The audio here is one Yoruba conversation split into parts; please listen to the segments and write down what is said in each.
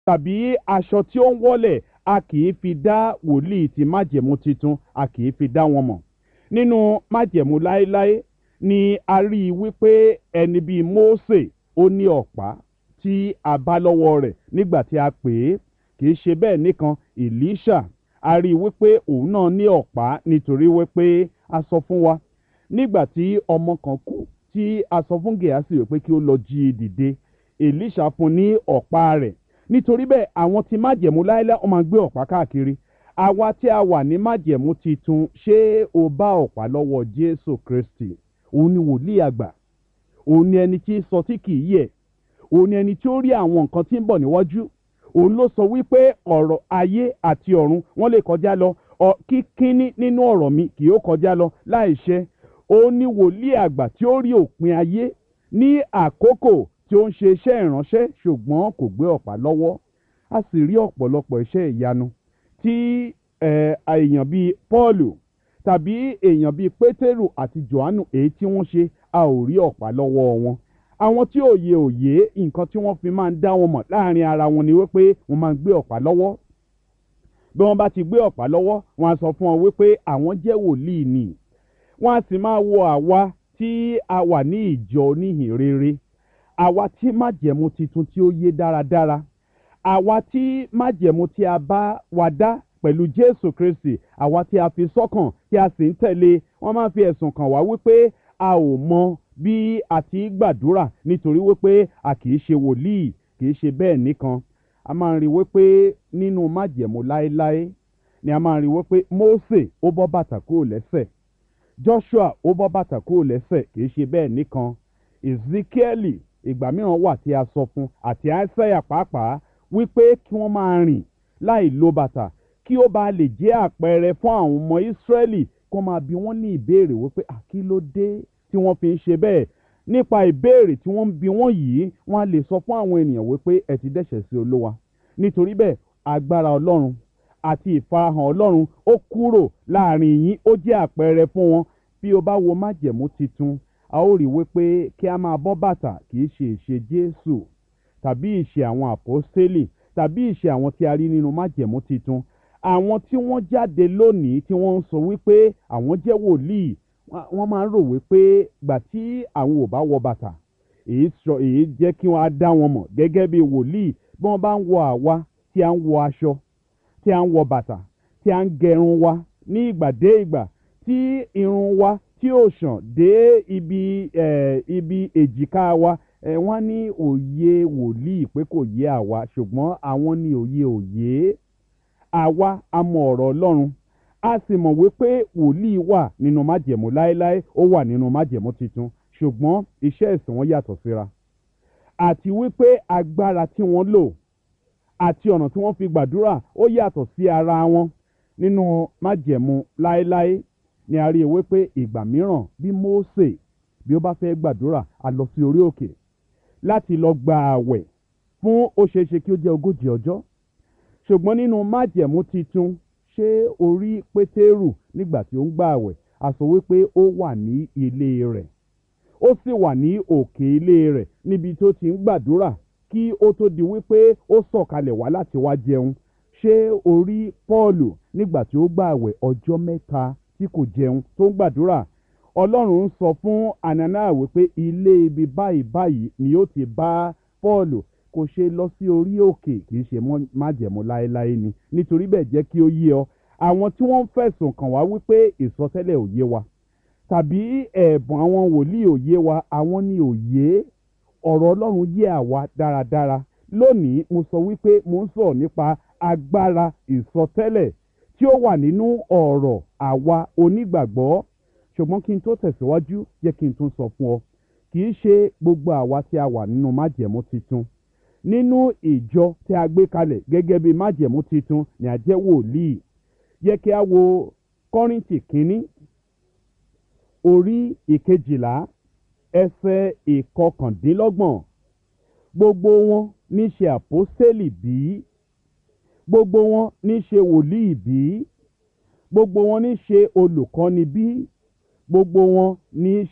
tàbí aṣọ tí ó ń wọ́lẹ̀, a kì í fi dá wòlíì ti májẹ̀mú titun, a kì í fi dá wọn mọ̀. Nínú májẹ̀mú láéláé ni a rí i wípé ẹni bíi Mósè ó ní ọ̀pá tí a bá lọ́wọ́ rẹ̀ nígbà tí a pè é. Kì í ṣe bẹ́ẹ̀ nìkan, Èlíṣà, a rí i wípé òun náà ní ọ̀pá nítorí wípé a sọ fún wa nígbà tí ọmọ kan kú tí a sọ fún Gèhásì wípé kí ó lọ jí i dìde, Èlíṣà fún ní ọ̀pá rẹ̀. Nítorí bẹ́ẹ̀ àwọn tí májẹ̀mú láéláé wọ́n máa ń gbé ọ̀pá káàkiri. Àwa tí a wà ní májẹ̀mú titun, ṣé o bá ọ̀pá lọ́wọ́ Jésù Kristi? Òun ni wòlíì àgbà, òun ni ẹni tí sọ tí kì í yẹ̀, òun ni ẹni tí ó rí àwọn nǹkan tí ń bọ̀ níwájú. Òun ló sọ wípé ọ̀rọ̀ ayé àti ọ̀run wọ́n lè kọjá lọ, kíkíní nínú ọ̀rọ̀ mi kì yóò kọjá lọ láìṣẹ. Òun ni wòlíì àgbà tí ó rí òpin ayé ní àkókò tí ó ń ṣe iṣẹ́ ìránṣẹ́ ṣùgbọ́n kò gbé ọ̀pá lọ́wọ́. A sì rí ọ̀pọ̀lọpọ̀ iṣẹ́ ìyanu tí èèyàn bíi Pọ́ọ̀lù tàbí èèyàn bíi Pétérù àti Jòhánù èyí tí wọ́n ṣe, a ò rí ọ̀pá lọ́wọ́ wọn. Àwọn tí òye nǹkan tí wọ́n fi máa ń dá wọn mọ̀ láàrin ara wọn ni wípé wọ́n máa ń gbé ọ̀pá lọ́wọ́. Bí wọ́n bá ti gbé ọ̀pá lọ́wọ́, wọ́n á sọ fún wọn wípé àwọn jẹ́ wòlíì ni. Wọ́n á sì máa wo àwa tí a wà ní ìjọ oníhìn rere, àwa tí májẹ̀mú titun tí ó yé dáradára, àwa tí májẹ̀mú tí a bá wa dá pẹ̀lú Jésù Kristi, àwa tí a fi sọ́kàn tí a sì ń tẹ̀lé. Wọ́n máa ń fi ẹ̀sùn kàn wá wípé a ò mọ bí a ti gbàdúrà nítorí wípé a kì í ṣe wòlíì. Kì í ṣe bẹ́ẹ̀ nìkan, a máa ń rí wípé nínú májẹ̀mú láéláé ni a máa ń rí wípé Mósè ó bọ́ bàtà kúrò lẹ́sẹ̀, Joshua ó bọ́ bàtà kúrò lẹ́sẹ̀. Kì í ṣe bẹ́ẹ̀ nìkan, Ezekiel ìgbà mìíràn wà tí a sọ fún, àti Aísáyà pàápàá, wípé kí wọ́n máa rìn láì lo bàtà kí ó bá lè jẹ́ àpẹẹrẹ fún àwọn ọmọ Ísírẹ́lì, kó máa bi wọ́n ní ìbéèrè wípé kí ló dé tí wọ́n fi ń ṣe bẹ́ẹ̀. Nípa ìbéèrè tí wọ́n ń bi wọ́n yìí, wọ́n á lè sọ fún àwọn ènìyàn wípé ẹ ti dẹ́ṣẹ̀ sí Olúwa. Nítorí bẹ́ẹ̀ agbára Ọlọ́run àti ìfarahàn Ọlọ́run ó kúrò láàrin yín, ó jẹ́ àpẹẹrẹ fún wọn. Bí o bá wo májẹ̀mú titun, a ó rí wípé kí a máa bọ́ bàtà kì í ṣe ìṣe Jésù tàbí ìṣe àwọn àpọ́stélì tàbí ìṣe àwọn tí a rí nínú májẹ̀mú titun. Àwọn tí wọ́n jáde lónìí tí wọ́n ń sọ wípé àwọn jẹ́ wòlíì, wọ́n máa ń rò wípé gbà tí àwọn ò bá wọ bàtà, èyí jẹ́ kí wọ́n á dá wọn mọ̀ gẹ́gẹ́ bí wòlíì. Bí wọ́n bá ń wọ àwa tí a ń wọ aṣọ, tí a ń wọ bàtà, tí a ń gẹrun wa ní ìgbà dé ìgbà, tí irun wa tí ó ṣàn dé ibi èjìká wa, wọ́n ní òye wòlíì pé kò yé àwa, ṣùgbọ́n àwọn ní òye. Àwa a mọ ọ̀rọ̀ Ọlọ́run, a sì mọ̀ wípé wòlíì wà nínú májẹ̀mú láéláé, ó wà nínú májẹ̀mú titun, ṣùgbọ́n iṣẹ́ ìsìn wọn yàtọ̀ síra. Àti wípé agbára tí wọ́n lò àti ọ̀nà tí wọ́n fi gbàdúrà ó yàtọ̀ sí ara wọn. Nínú májẹ̀mú láéláé ni a rí i wípé ìgbà mìíràn bí Mósè bí ó bá fẹ́ gbàdúrà, a lọ sí orí òkè láti lọ gba àwẹ̀ fún ó ṣeéṣe kí ó jẹ́ 40 ọjọ́. Ṣùgbọ́n nínú májẹ̀mú titun, ṣé orí Pétérù nígbà tí ó ń gba àwẹ̀, a sọ wípé ó wà ní ilé rẹ̀, ó sì wà ní òkè ilé rẹ̀ níbi tó ti ń gbàdúrà kí ó tó di wípé ó sọ̀kalẹ̀ wá láti wá jẹun. Ṣé orí Pọ́ọ̀lù nígbà tí ó gba àwẹ̀ ọjọ́ 3 tí kò jẹun tó ń gbàdúrà? Ọlọ́run ń sọ fún Anania wípé ilé ibi báyìí báyìí ni ó ti bá Pọ́ọ̀lù. Kò ṣe lọ sí orí òkè, kì í ṣe májẹ̀mú láéláé ni. Nítorí bẹ́ẹ̀ jẹ́ kí ó yé ọ, àwọn tí wọ́n ń fẹ̀sùn kàn wá wípé ìsọtẹ́lẹ̀ ò yé wa tàbí ẹ̀bùn àwọn wòlíì ò yé wa, àwọn ni ò yé. Ọ̀rọ̀ Ọlọ́run yé àwa dáradára. Lónìí mo sọ wípé mo ń sọ̀rọ̀ nípa agbára ìsọtẹ́lẹ̀ tí ó wà nínú ọ̀rọ̀ àwa onígbàgbọ́. Ṣùgbọ́n kí n tó tẹ̀síwájú, jẹ́ kí n tún sọ fún ọ, kì í ṣe gbogbo àwa tí a wà nínú májẹ̀mú titun nínú ìjọ tí a gbé kalẹ̀ gẹ́gẹ́ bí májẹ̀mú titun ni a jẹ́ wòlíì. Yẹ kí a wo Kọ́ríńtì kínní orí 12 ẹsẹ̀ 29. Gbogbo wọn ní ṣe àpọ́stélì bí? Gbogbo wọn ní ṣe wòlíì bí? Gbogbo wọn ní ṣe olùkọ́ni bí? Gbogbo wọn ní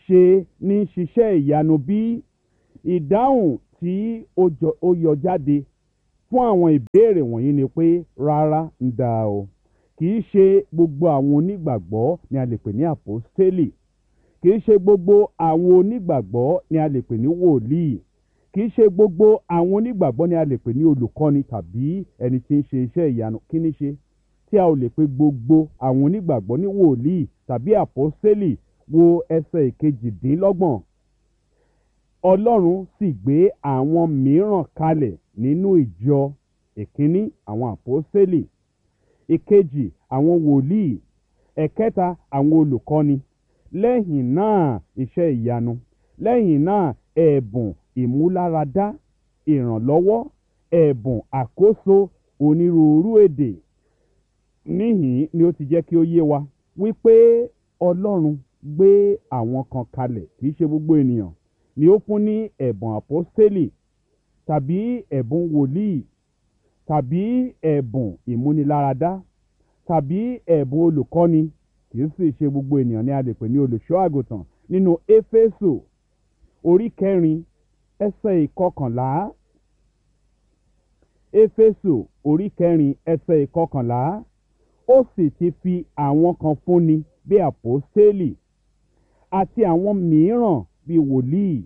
ṣiṣẹ́ ìyanu bí? Ìdáhùn tí ó yọ jáde fún àwọn ìbéèrè wọ̀nyí ni pé rárá ń dá o. Kì í ṣe gbogbo àwọn onígbàgbọ́ ni a lè pè ní àpọ́stélì. Kì í ṣe gbogbo àwọn onígbàgbọ́ ni a lè pè ní wòlíì. Kì í ṣe gbogbo àwọn onígbàgbọ́ ni a lè pè ní olùkọ́ni tàbí ẹni tí ń ṣe iṣẹ́ ìyanu. Kí ni ṣe tí a ò lè pe gbogbo àwọn onígbàgbọ́ ní wòlíì tàbí àpọ́stélì? Wo ẹsẹ̀ ìkejìdínlọ́gbọ̀n. Ọlọ́run sì gbé àwọn mìíràn kalẹ̀ nínú ìjọ. Ìkíní, àwọn àpọ́stélì. Ìkejì, àwọn wòlíì. Ẹ̀kẹta, àwọn olùkọ́ni. Lẹ́yìn náà, iṣẹ́ ìyanu. Lẹ́yìn náà, ẹ̀bùn ìmúláradá, ìrànlọ́wọ́, ẹ̀bùn àkóso onírúurú èdè. Níhìn ni ó ti jẹ́ kí ó yé wa wípé Ọlọ́run gbé àwọn kan kalẹ̀. Kì í ṣe gbogbo ènìyàn ni ó fún ní ẹ̀bùn àpọ́stélì tàbí ẹ̀bùn wòlíì tàbí ẹ̀bùn ìmúniláradá tàbí ẹ̀bùn olùkọ́ni. Kì í sì ṣe gbogbo ènìyàn ni a lè pè ní olùṣọ́ àgùntàn. Nínú Éfésù orí 4 ẹsẹ̀ 11. Éfésù orí 4 ẹsẹ̀ 11. Ó sì ti fi àwọn kan fúnni bí àpọ́stélì, àti àwọn mìíràn bí wòlíì,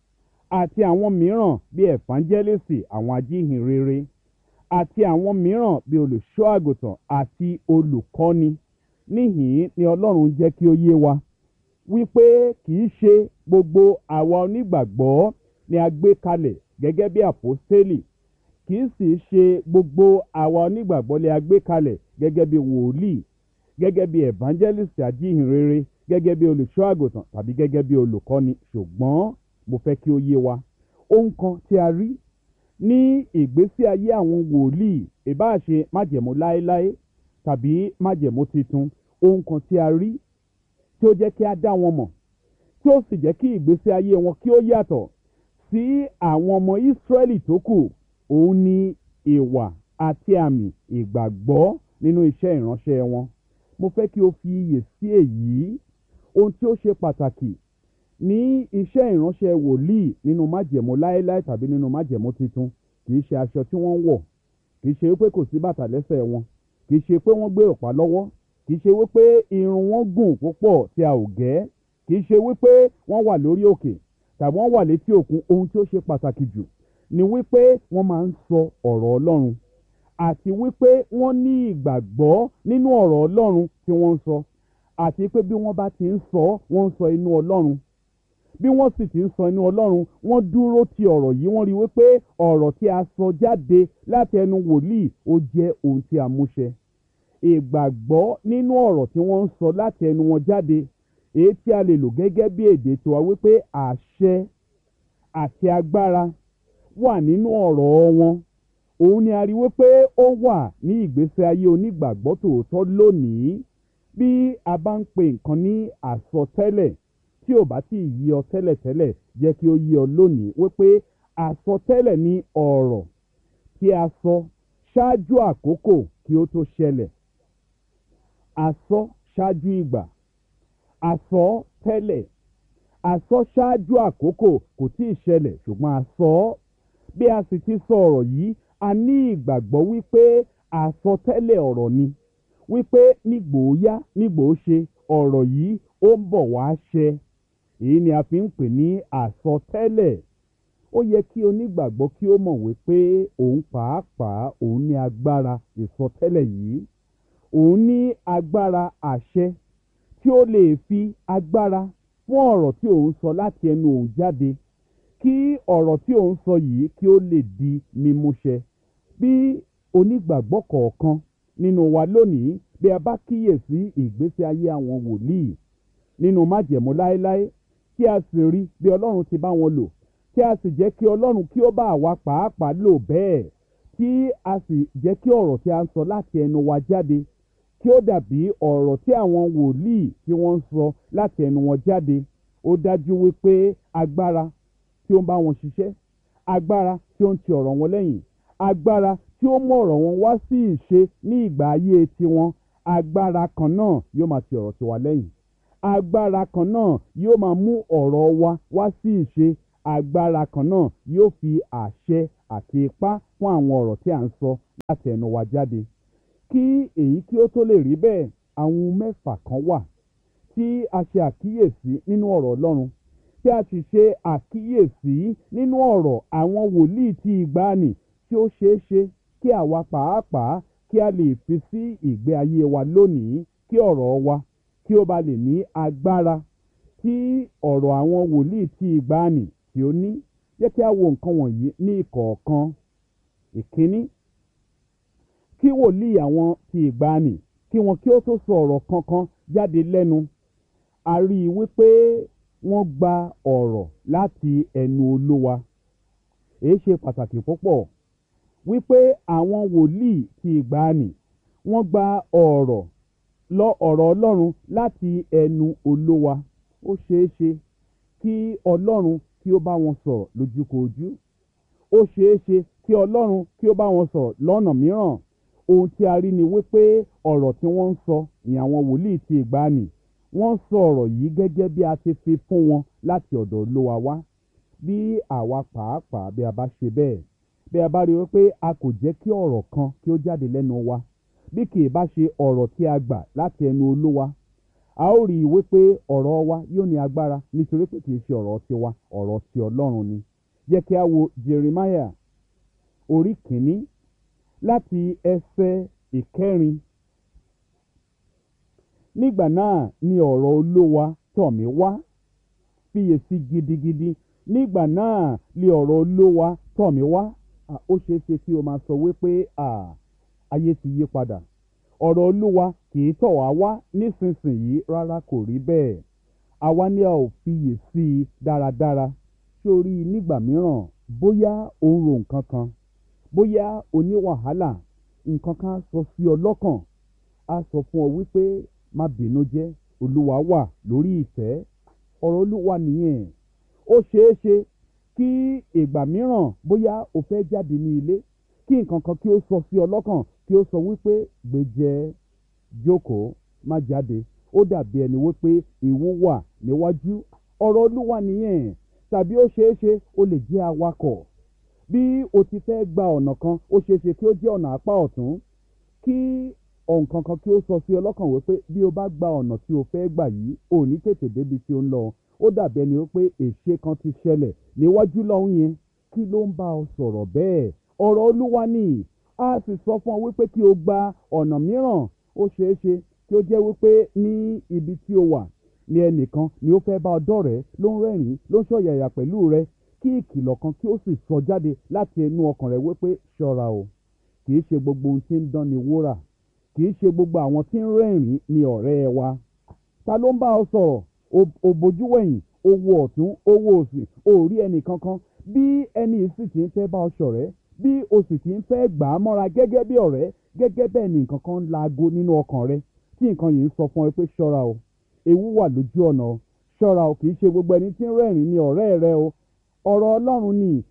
àti àwọn mìíràn bí ẹ̀fánjẹ́lìsì, àwọn ajíhìnrere, àti àwọn mìíràn bí olùṣọ́ àgùntàn àti olùkọ́ni. Níhìn ni Ọlọ́run jẹ́ kí ó yé wa wípé kì í ṣe gbogbo àwa onígbàgbọ́ ni a gbé kalẹ̀ gẹ́gẹ́ bí àpọ́stélì. Kì í sì ṣe gbogbo àwa onígbàgbọ́ ni a gbé kalẹ̀ gẹ́gẹ́ bí wòlíì, gẹ́gẹ́ bí evangelist ajíhìnrere, gẹ́gẹ́ bí olùṣọ́ àgùntàn tàbí gẹ́gẹ́ bí olùkọ́ni. Ṣùgbọ́n mo fẹ́ kí ó yé wa ohun kan tí a rí ní ìgbésí ayé àwọn wòlíì, ìbáà ṣe májẹ̀mú láéláé tàbí májẹ̀mú titun. Ohun kan tí a rí tí ó jẹ́ kí a dá wọn mọ̀, tí ó sì jẹ́ kí ìgbésí ayé wọn kí ó yàtọ̀ sí àwọn ọmọ Ísírẹ́lì tó kù, òun ni ìwà àti àmì ìgbàgbọ́ nínú iṣẹ́ ìránṣẹ́ wọn. Mo fẹ́ kí o fi iyè sí èyí. Ohun tí ó ṣe pàtàkì ní iṣẹ́ ìránṣẹ́ wòlíì nínú májẹ̀mú láéláé tàbí nínú májẹ̀mú titun kì í ṣe aṣọ tí wọ́n ń wọ̀, kì í ṣe wípé kò sí bàtà lẹ́sẹ̀ wọn, kì í ṣe pé wọ́n gbé ọ̀pá lọ́wọ́, kì í ṣe wípé irun wọn gùn púpọ̀ tí a ò gẹ́, kì í ṣe wípé wọ́n wà lórí òkè tàbí wọ́n wà létí òkun. Ohun tí ó ṣe pàtàkì jù ni wípé wọ́n máa ń sọ ọ̀rọ̀ Ọlọ́run, àti wípé wọ́n ní ìgbàgbọ́ nínú ọ̀rọ̀ Ọlọ́run tí wọ́n ń sọ, àti pé bí wọ́n bá ti ń sọ, wọ́n ń sọ inú Ọlọ́run. Bí wọ́n sì ti ń sọ inú Ọlọ́run, wọ́n dúró ti ọ̀rọ̀ yìí. Wọ́n rí wípé ọ̀rọ̀ tí a sọ jáde láti ẹnu wòlíì ó jẹ́ ohun tí a múṣẹ. Ìgbàgbọ́ nínú ọ̀rọ̀ tí wọ́n ń sọ láti ẹnu wọn jáde, èyí tí a lè lò gẹ́gẹ́ bí èdè tiwa wípé àṣẹ àti agbára wà nínú ọ̀rọ̀ wọn. Òun ni a rí wípé ó wà ní ìgbésí ayé onígbàgbọ́ tòótọ́ lónìí. Bí a bá ń pe nǹkan ní àsọtẹ́lẹ̀ tí ò bá tí ì yí ọ tẹ́lẹ̀tẹ́lẹ̀, jẹ́ kí ó yí ọ lónìí wípé àsọtẹ́lẹ̀ ni ọ̀rọ̀ tí a sọ ṣáájú àkókò kí ó tó ṣẹlẹ̀. Àsọ ṣáájú ìgbà, àsọ tẹ́lẹ̀, àsọ ṣáájú àkókò kò tí ì ṣẹlẹ̀ ṣùgbọ́n àsọ. Bí a sì ti sọ ọ̀rọ̀ yìí, a ní ìgbàgbọ́ wípé àsọtẹ́lẹ̀ ọ̀rọ̀ ni, wípé nígbòóyá nígbòóṣe ọ̀rọ̀ yìí ó ń bọ̀ wá ṣẹ. Èyí ni a fi ń pè ní àsọtẹ́lẹ̀. Ó yẹ kí onígbàgbọ́ kí ó mọ̀ wípé òun pàápàá òun ní agbára ìsọtẹ́lẹ̀ yìí. Òun ní agbára àṣẹ tí ó lè fi agbára fún ọ̀rọ̀ tí òun sọ láti ẹnu òun jáde, kí ọ̀rọ̀ tí òun sọ yìí kí ó lè di mímúṣẹ. Bí onígbàgbọ́ kọ̀ọ̀kan nínú wa lónìí, bí a bá kíyèsí ìgbésí ayé àwọn wòlíì nínú májẹ̀mú láéláé, kí a sì rí bí Ọlọ́run ti bá wọn lò, kí a sì jẹ́ kí Ọlọ́run kí ó bá àwa pàápàá lò bẹ́ẹ̀, kí a sì jẹ́ kí ọ̀rọ̀ tí a ń sọ láti ẹnu wa jáde kí ó dàbí ọ̀rọ̀ tí àwọn wòlíì tí wọ́n ń sọ láti ẹnu wọn jáde. Ó dájú wípé agbára tí ó ń bá wọn ṣiṣẹ́, agbára tí ó ń ti ọ̀rọ̀ wọn lẹ́yìn, agbára tí ó mú ọ̀rọ̀ wọn wá sí ìṣe ní ìgbà ayé tiwọn, agbára kan náà yóò máa ti ọ̀rọ̀ tiwa lẹ́yìn. Agbára kan náà yóò máa mú ọ̀rọ̀ wa wá sí ìṣe. agbára kan náà yóò fi àṣẹ àti ipá fún àwọn ọ̀rọ̀ tí à ń sọ láti ẹnu wa jáde. Kí èyí kí ó tó lè rí bẹ́ẹ̀, àwọn ohun mẹ́fà kan wà tí a ṣe àkíyèsí nínú ọ̀rọ̀ Ọlọ́run, tí a sì ṣe àkíyèsí nínú ọ̀rọ̀ àwọn wòlíì ti ìgbàanì, tí ó ṣeé ṣe kí àwa pàápàá kí a lè fi sí ìgbé ayé wa lónìí, kí ọ̀rọ̀ wa kí ó ba lè ní agbára tí ọ̀rọ̀ àwọn wòlíì ti ìgbàanì tí ó ní. Jẹ́ kí a wo nǹkan wọ̀nyí ní ìkọ̀ọ̀kan. Ìkíní, kí wòlíì àwọn ti ìgbàanì kí wọn kí ó tó sọ ọ̀rọ̀ kankan jáde lẹ́nu, a rí i wípé wọ́n gba ọ̀rọ̀ láti ẹnu Olúwa. Èyí ṣe pàtàkì púpọ̀ wípé àwọn wòlíì ti ìgbàanì wọ́n gba ọ̀rọ̀ Ọlọ́run láti ẹnu Olúwa. Ó ṣeé ṣe kí Ọlọ́run kí ó bá wọn sọ̀rọ̀ lójúkojú. Ó ṣeé ṣe kí Ọlọ́run kí ó bá wọn sọ̀rọ̀ lọ́nà mìíràn. Ohun tí a rí ni wípé ọ̀rọ̀ tí wọ́n ń sọ ní àwọn wòlíì ti ìgbàanì, wọ́n sọ ọ̀rọ̀ yìí gẹ́gẹ́ bí a ti fi fún wọn láti ọ̀dọ̀ Olúwa wá. Bí àwa pàápàá bí a bá ṣe bẹ́ẹ̀, bí a bá rí wípé a kò jẹ́ kí ọ̀rọ̀ kan kí ó jáde lẹ́nu wa, bí kì í bá ṣe ọ̀rọ̀ tí a gbà láti ẹnu Olúwa, a ó rí i wípé ọ̀rọ̀ wa yóò ní agbára, nítorí pé kì í ṣe ọ̀rọ̀ tiwa, ọ̀rọ̀ ti Ọlọ́run ni. Jẹ́ kí a wo Jeremáyà orí kìíní láti ẹsẹ̀ ìkẹrin. Nígbà náà ni ọ̀rọ̀ Olúwa tọ̀ mí wá. Fiyèsí gidigidi. Nígbà náà ni ọ̀rọ̀ Olúwa tọ̀ mí wá. Ó ṣeé ṣe kí o máa sọ wípé ayé ti yí padà. Ọ̀rọ̀ Olúwa kì í tọ̀ wá wá nísinsìnyí, rárá, kò rí bẹ́ẹ̀. Àwa ni a ò fiyèsí dáradára. Sórí nígbà mìíràn, bóyá o ń ro nǹkan kan, bóyá o ní wàhálà, nǹkan kan sọ sí ọ lọ́kàn, a sọ fún ọ wípé má bínú jẹ́, Olúwa wà lórí ìtẹ́. Ọ̀rọ̀ Olúwa nìyẹn. Ó ṣeé ṣe kí ìgbà mìíràn bóyá o fẹ́ jáde ní ilé, kí nǹkan kan kí ó sọ sí ọ lọ́kàn, kí ó sọ wípé gbéjẹ́, jókòó, má jáde. Ó dàbí ẹni wípé ewu wà níwájú. Ọ̀rọ̀ Olúwa nìyẹn. Tàbí ó ṣeé ṣe o lè jẹ́ awakọ̀. Bí o ti fẹ́ gba ọ̀nà kan, ó ṣeé ṣe kí ó jẹ́ ọ̀nà apá ọ̀tún, kí nǹkan kan kí ó sọ sí ọ lọ́kàn wípé bí o bá gba ọ̀nà tí o fẹ́ gbà yìí, ò ní tètè débi tí ó ń lọ. Ó dàbí ẹni wípé èṣe kan ti ṣẹlẹ̀ níwájú lọ́hùn yẹn. Kí ló ń bá ọ sọ̀rọ̀ bẹ́ẹ̀? Ọ̀rọ̀ Olúwa ni. A sì sọ fún ọ wípé kí o gba ọ̀nà mìíràn. Ó ṣeé ṣe kí ó jẹ́ wípé ní ibi tí o wà ní ẹnìkan ni ó fẹ́ bá ọ dọ́rẹ̀ẹ́, ló ń rẹ́rìn-ín, ló ń ṣọ̀yàyà pẹ̀lú rẹ. Kí ìkìlọ̀ kan kí ó sì sọ jáde láti ẹnu ọkàn rẹ wípé ṣọ́ra o. Kì í ṣe gbogbo ohun tí ń dán ni wúrà. Kì í ṣe gbogbo àwọn tí ń rẹ́rìn-ín ni ọ̀rẹ́ wa. Ta ló ń bá ọ sọ̀rọ̀? O bojú wẹ̀yìn, o wo ọ̀tún, o wo òsì, o rí ẹnì kankan. Bí ẹni sì ti ń fẹ́ bá ọ ṣọ̀rẹ́, bí o sì ti ń fẹ́ gbà á mọ́ra gẹ́gẹ́ bí ọ̀rẹ́, gẹ́gẹ́ bẹ́ẹ̀ ni nǹkan kan ń laago nínú ọkàn rẹ, tí nǹkan yìí ń sọ fún ọ pé ṣọ́ra o, ewu wà lójú ọ̀nà o, ṣọ́ra o, kì í ṣe gbogbo ẹni tí ń rẹ́rìn-ín ni ọ̀rẹ́ rẹ o. Ọ̀rọ̀ Ọlọ́run ni.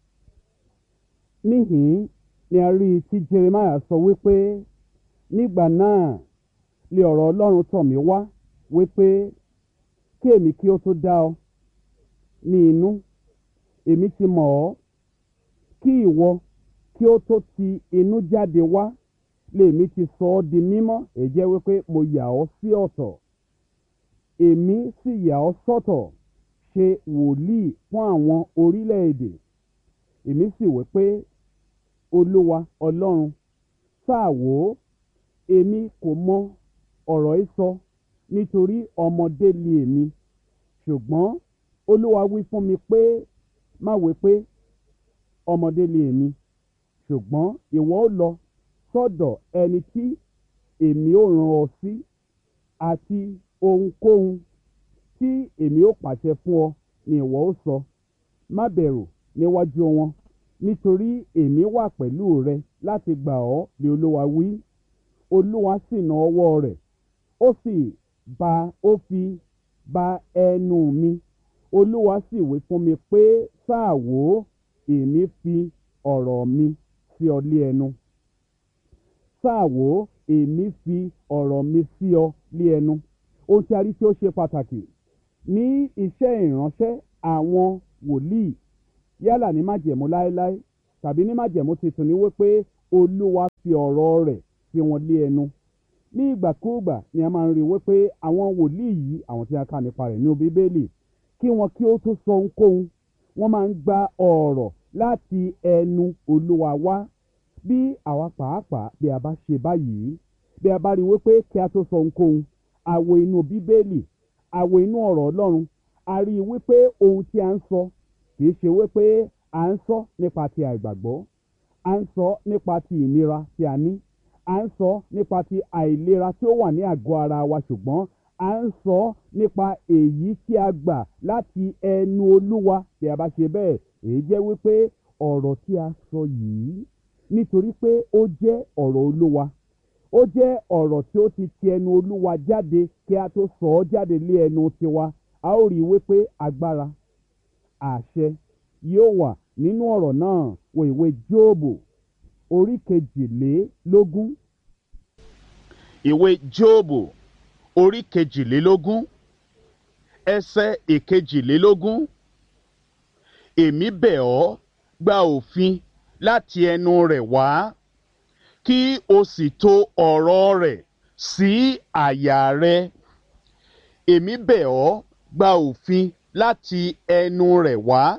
Níhìn-ín ni a rí i tí Jeremáyà sọ wípé nígbà náà ni ọ̀rọ̀ Ọlọ́run tọ̀ mí wá wípé kí èmi kí ó tó dá ọ ní inú, èmi ti mọ̀ ọ́, kí ìwọ kí ó tó ti inú jáde wá, lèmi ti sọ ọ́ di mímọ́. Èyí jẹ́ wípé mo yà ọ́ sí ọ̀tọ̀, èmi sì yà ọ́ sọ́tọ̀ ṣe wòlíì fún àwọn orílẹ̀-èdè. Èmi sì wí pé Olúwa Ọlọ́run, sáà wò ó, èmi kò mọ ọ̀rọ̀ yìí sọ, nítorí ọmọdé ni èmi. Ṣùgbọ́n Olúwa wí fún mi pé má wí pé ọmọdé ni èmi, ṣùgbọ́n ìwọ ó lọ sọ́dọ̀ ẹni tí èmi ó rán ọ sí, àti ohunkóhun tí èmi ó pàṣẹ fún ọ ni ìwọ ó sọ. Má bẹ̀rù níwájú wọn, nítorí èmi wà pẹ̀lú rẹ láti gbà ọ́, ni Olúwa wí. Olúwa sì na ọwọ́ rẹ̀, ó fi ba ẹnu mi. Olúwa sì wí fún mi pé sáà wò ó, èmi fi ọ̀rọ̀ mi sí ọ lé ẹnu. Sáà wò ó, èmi fi ọ̀rọ̀ mi sí ọ lé ẹnu. Ohun tí a rí tí ó ṣe pàtàkì ní iṣẹ́ ìránṣẹ́ àwọn wòlíì yálà ní májẹ̀mú láéláé tàbí ní májẹ̀mú tuntun ni wípé olúwa fi ọ̀rọ̀ rẹ̀ sí wọn lé ẹnu. Ní ìgbàkúùgbà ni a máa ń rí wípé àwọn wòlíì yìí, àwọn tí a kà nípa rẹ̀ ní bíbélì, kí wọn kí ó tó sọ ohunkóhun, wọ́n máa ń gba ọ̀rọ̀ láti ẹnu olúwa wá. Bí àwa pàápàá bí a bá ṣe báyìí, bí a bá rí wípé kí a tó sọ ohunkóhun, a wo inú bíbélì, a wo inú ọ̀rọ̀ ọlọ́run, a rí wípé ohun tí a ń sọ kì í ṣe wípé à ń sọ nípa ti àìgbàgbọ́, à ń sọ nípa ti ìnira tí a ní, à ń sọ nípa ti àìlera tí ó wà ní àgọ́ ara wa, ṣùgbọ́n à ń sọ nípa èyí tí a gbà láti ẹnu olúwa. Bí a bá ṣe bẹ́ẹ̀, èyí jẹ́ wípé ọ̀rọ̀ tí a sọ yìí, nítorí pé ó jẹ́ ọ̀rọ̀ olúwa, ó jẹ́ ọ̀rọ̀ tí ó ti ẹnu olúwa jáde kí a tó sọ ọ́ jáde lé ẹnu tiwa, a ó rí wípé agbára, àṣẹ yóò wà nínú ọ̀rọ̀ náà. Wo ìwé Jóòbù orí kejìlélógún. Ìwé Jóòbù orí kejìlélógún ẹsẹ̀ ìkejìlélógún. Èmi bẹ̀ ọ́, gba òfin láti ẹnu rẹ̀ wá, kí o sì tò ọ̀rọ̀ rẹ̀ sí àyà rẹ. Èmi bẹ̀ ọ́, gba òfin láti ẹnu rẹ̀ wá,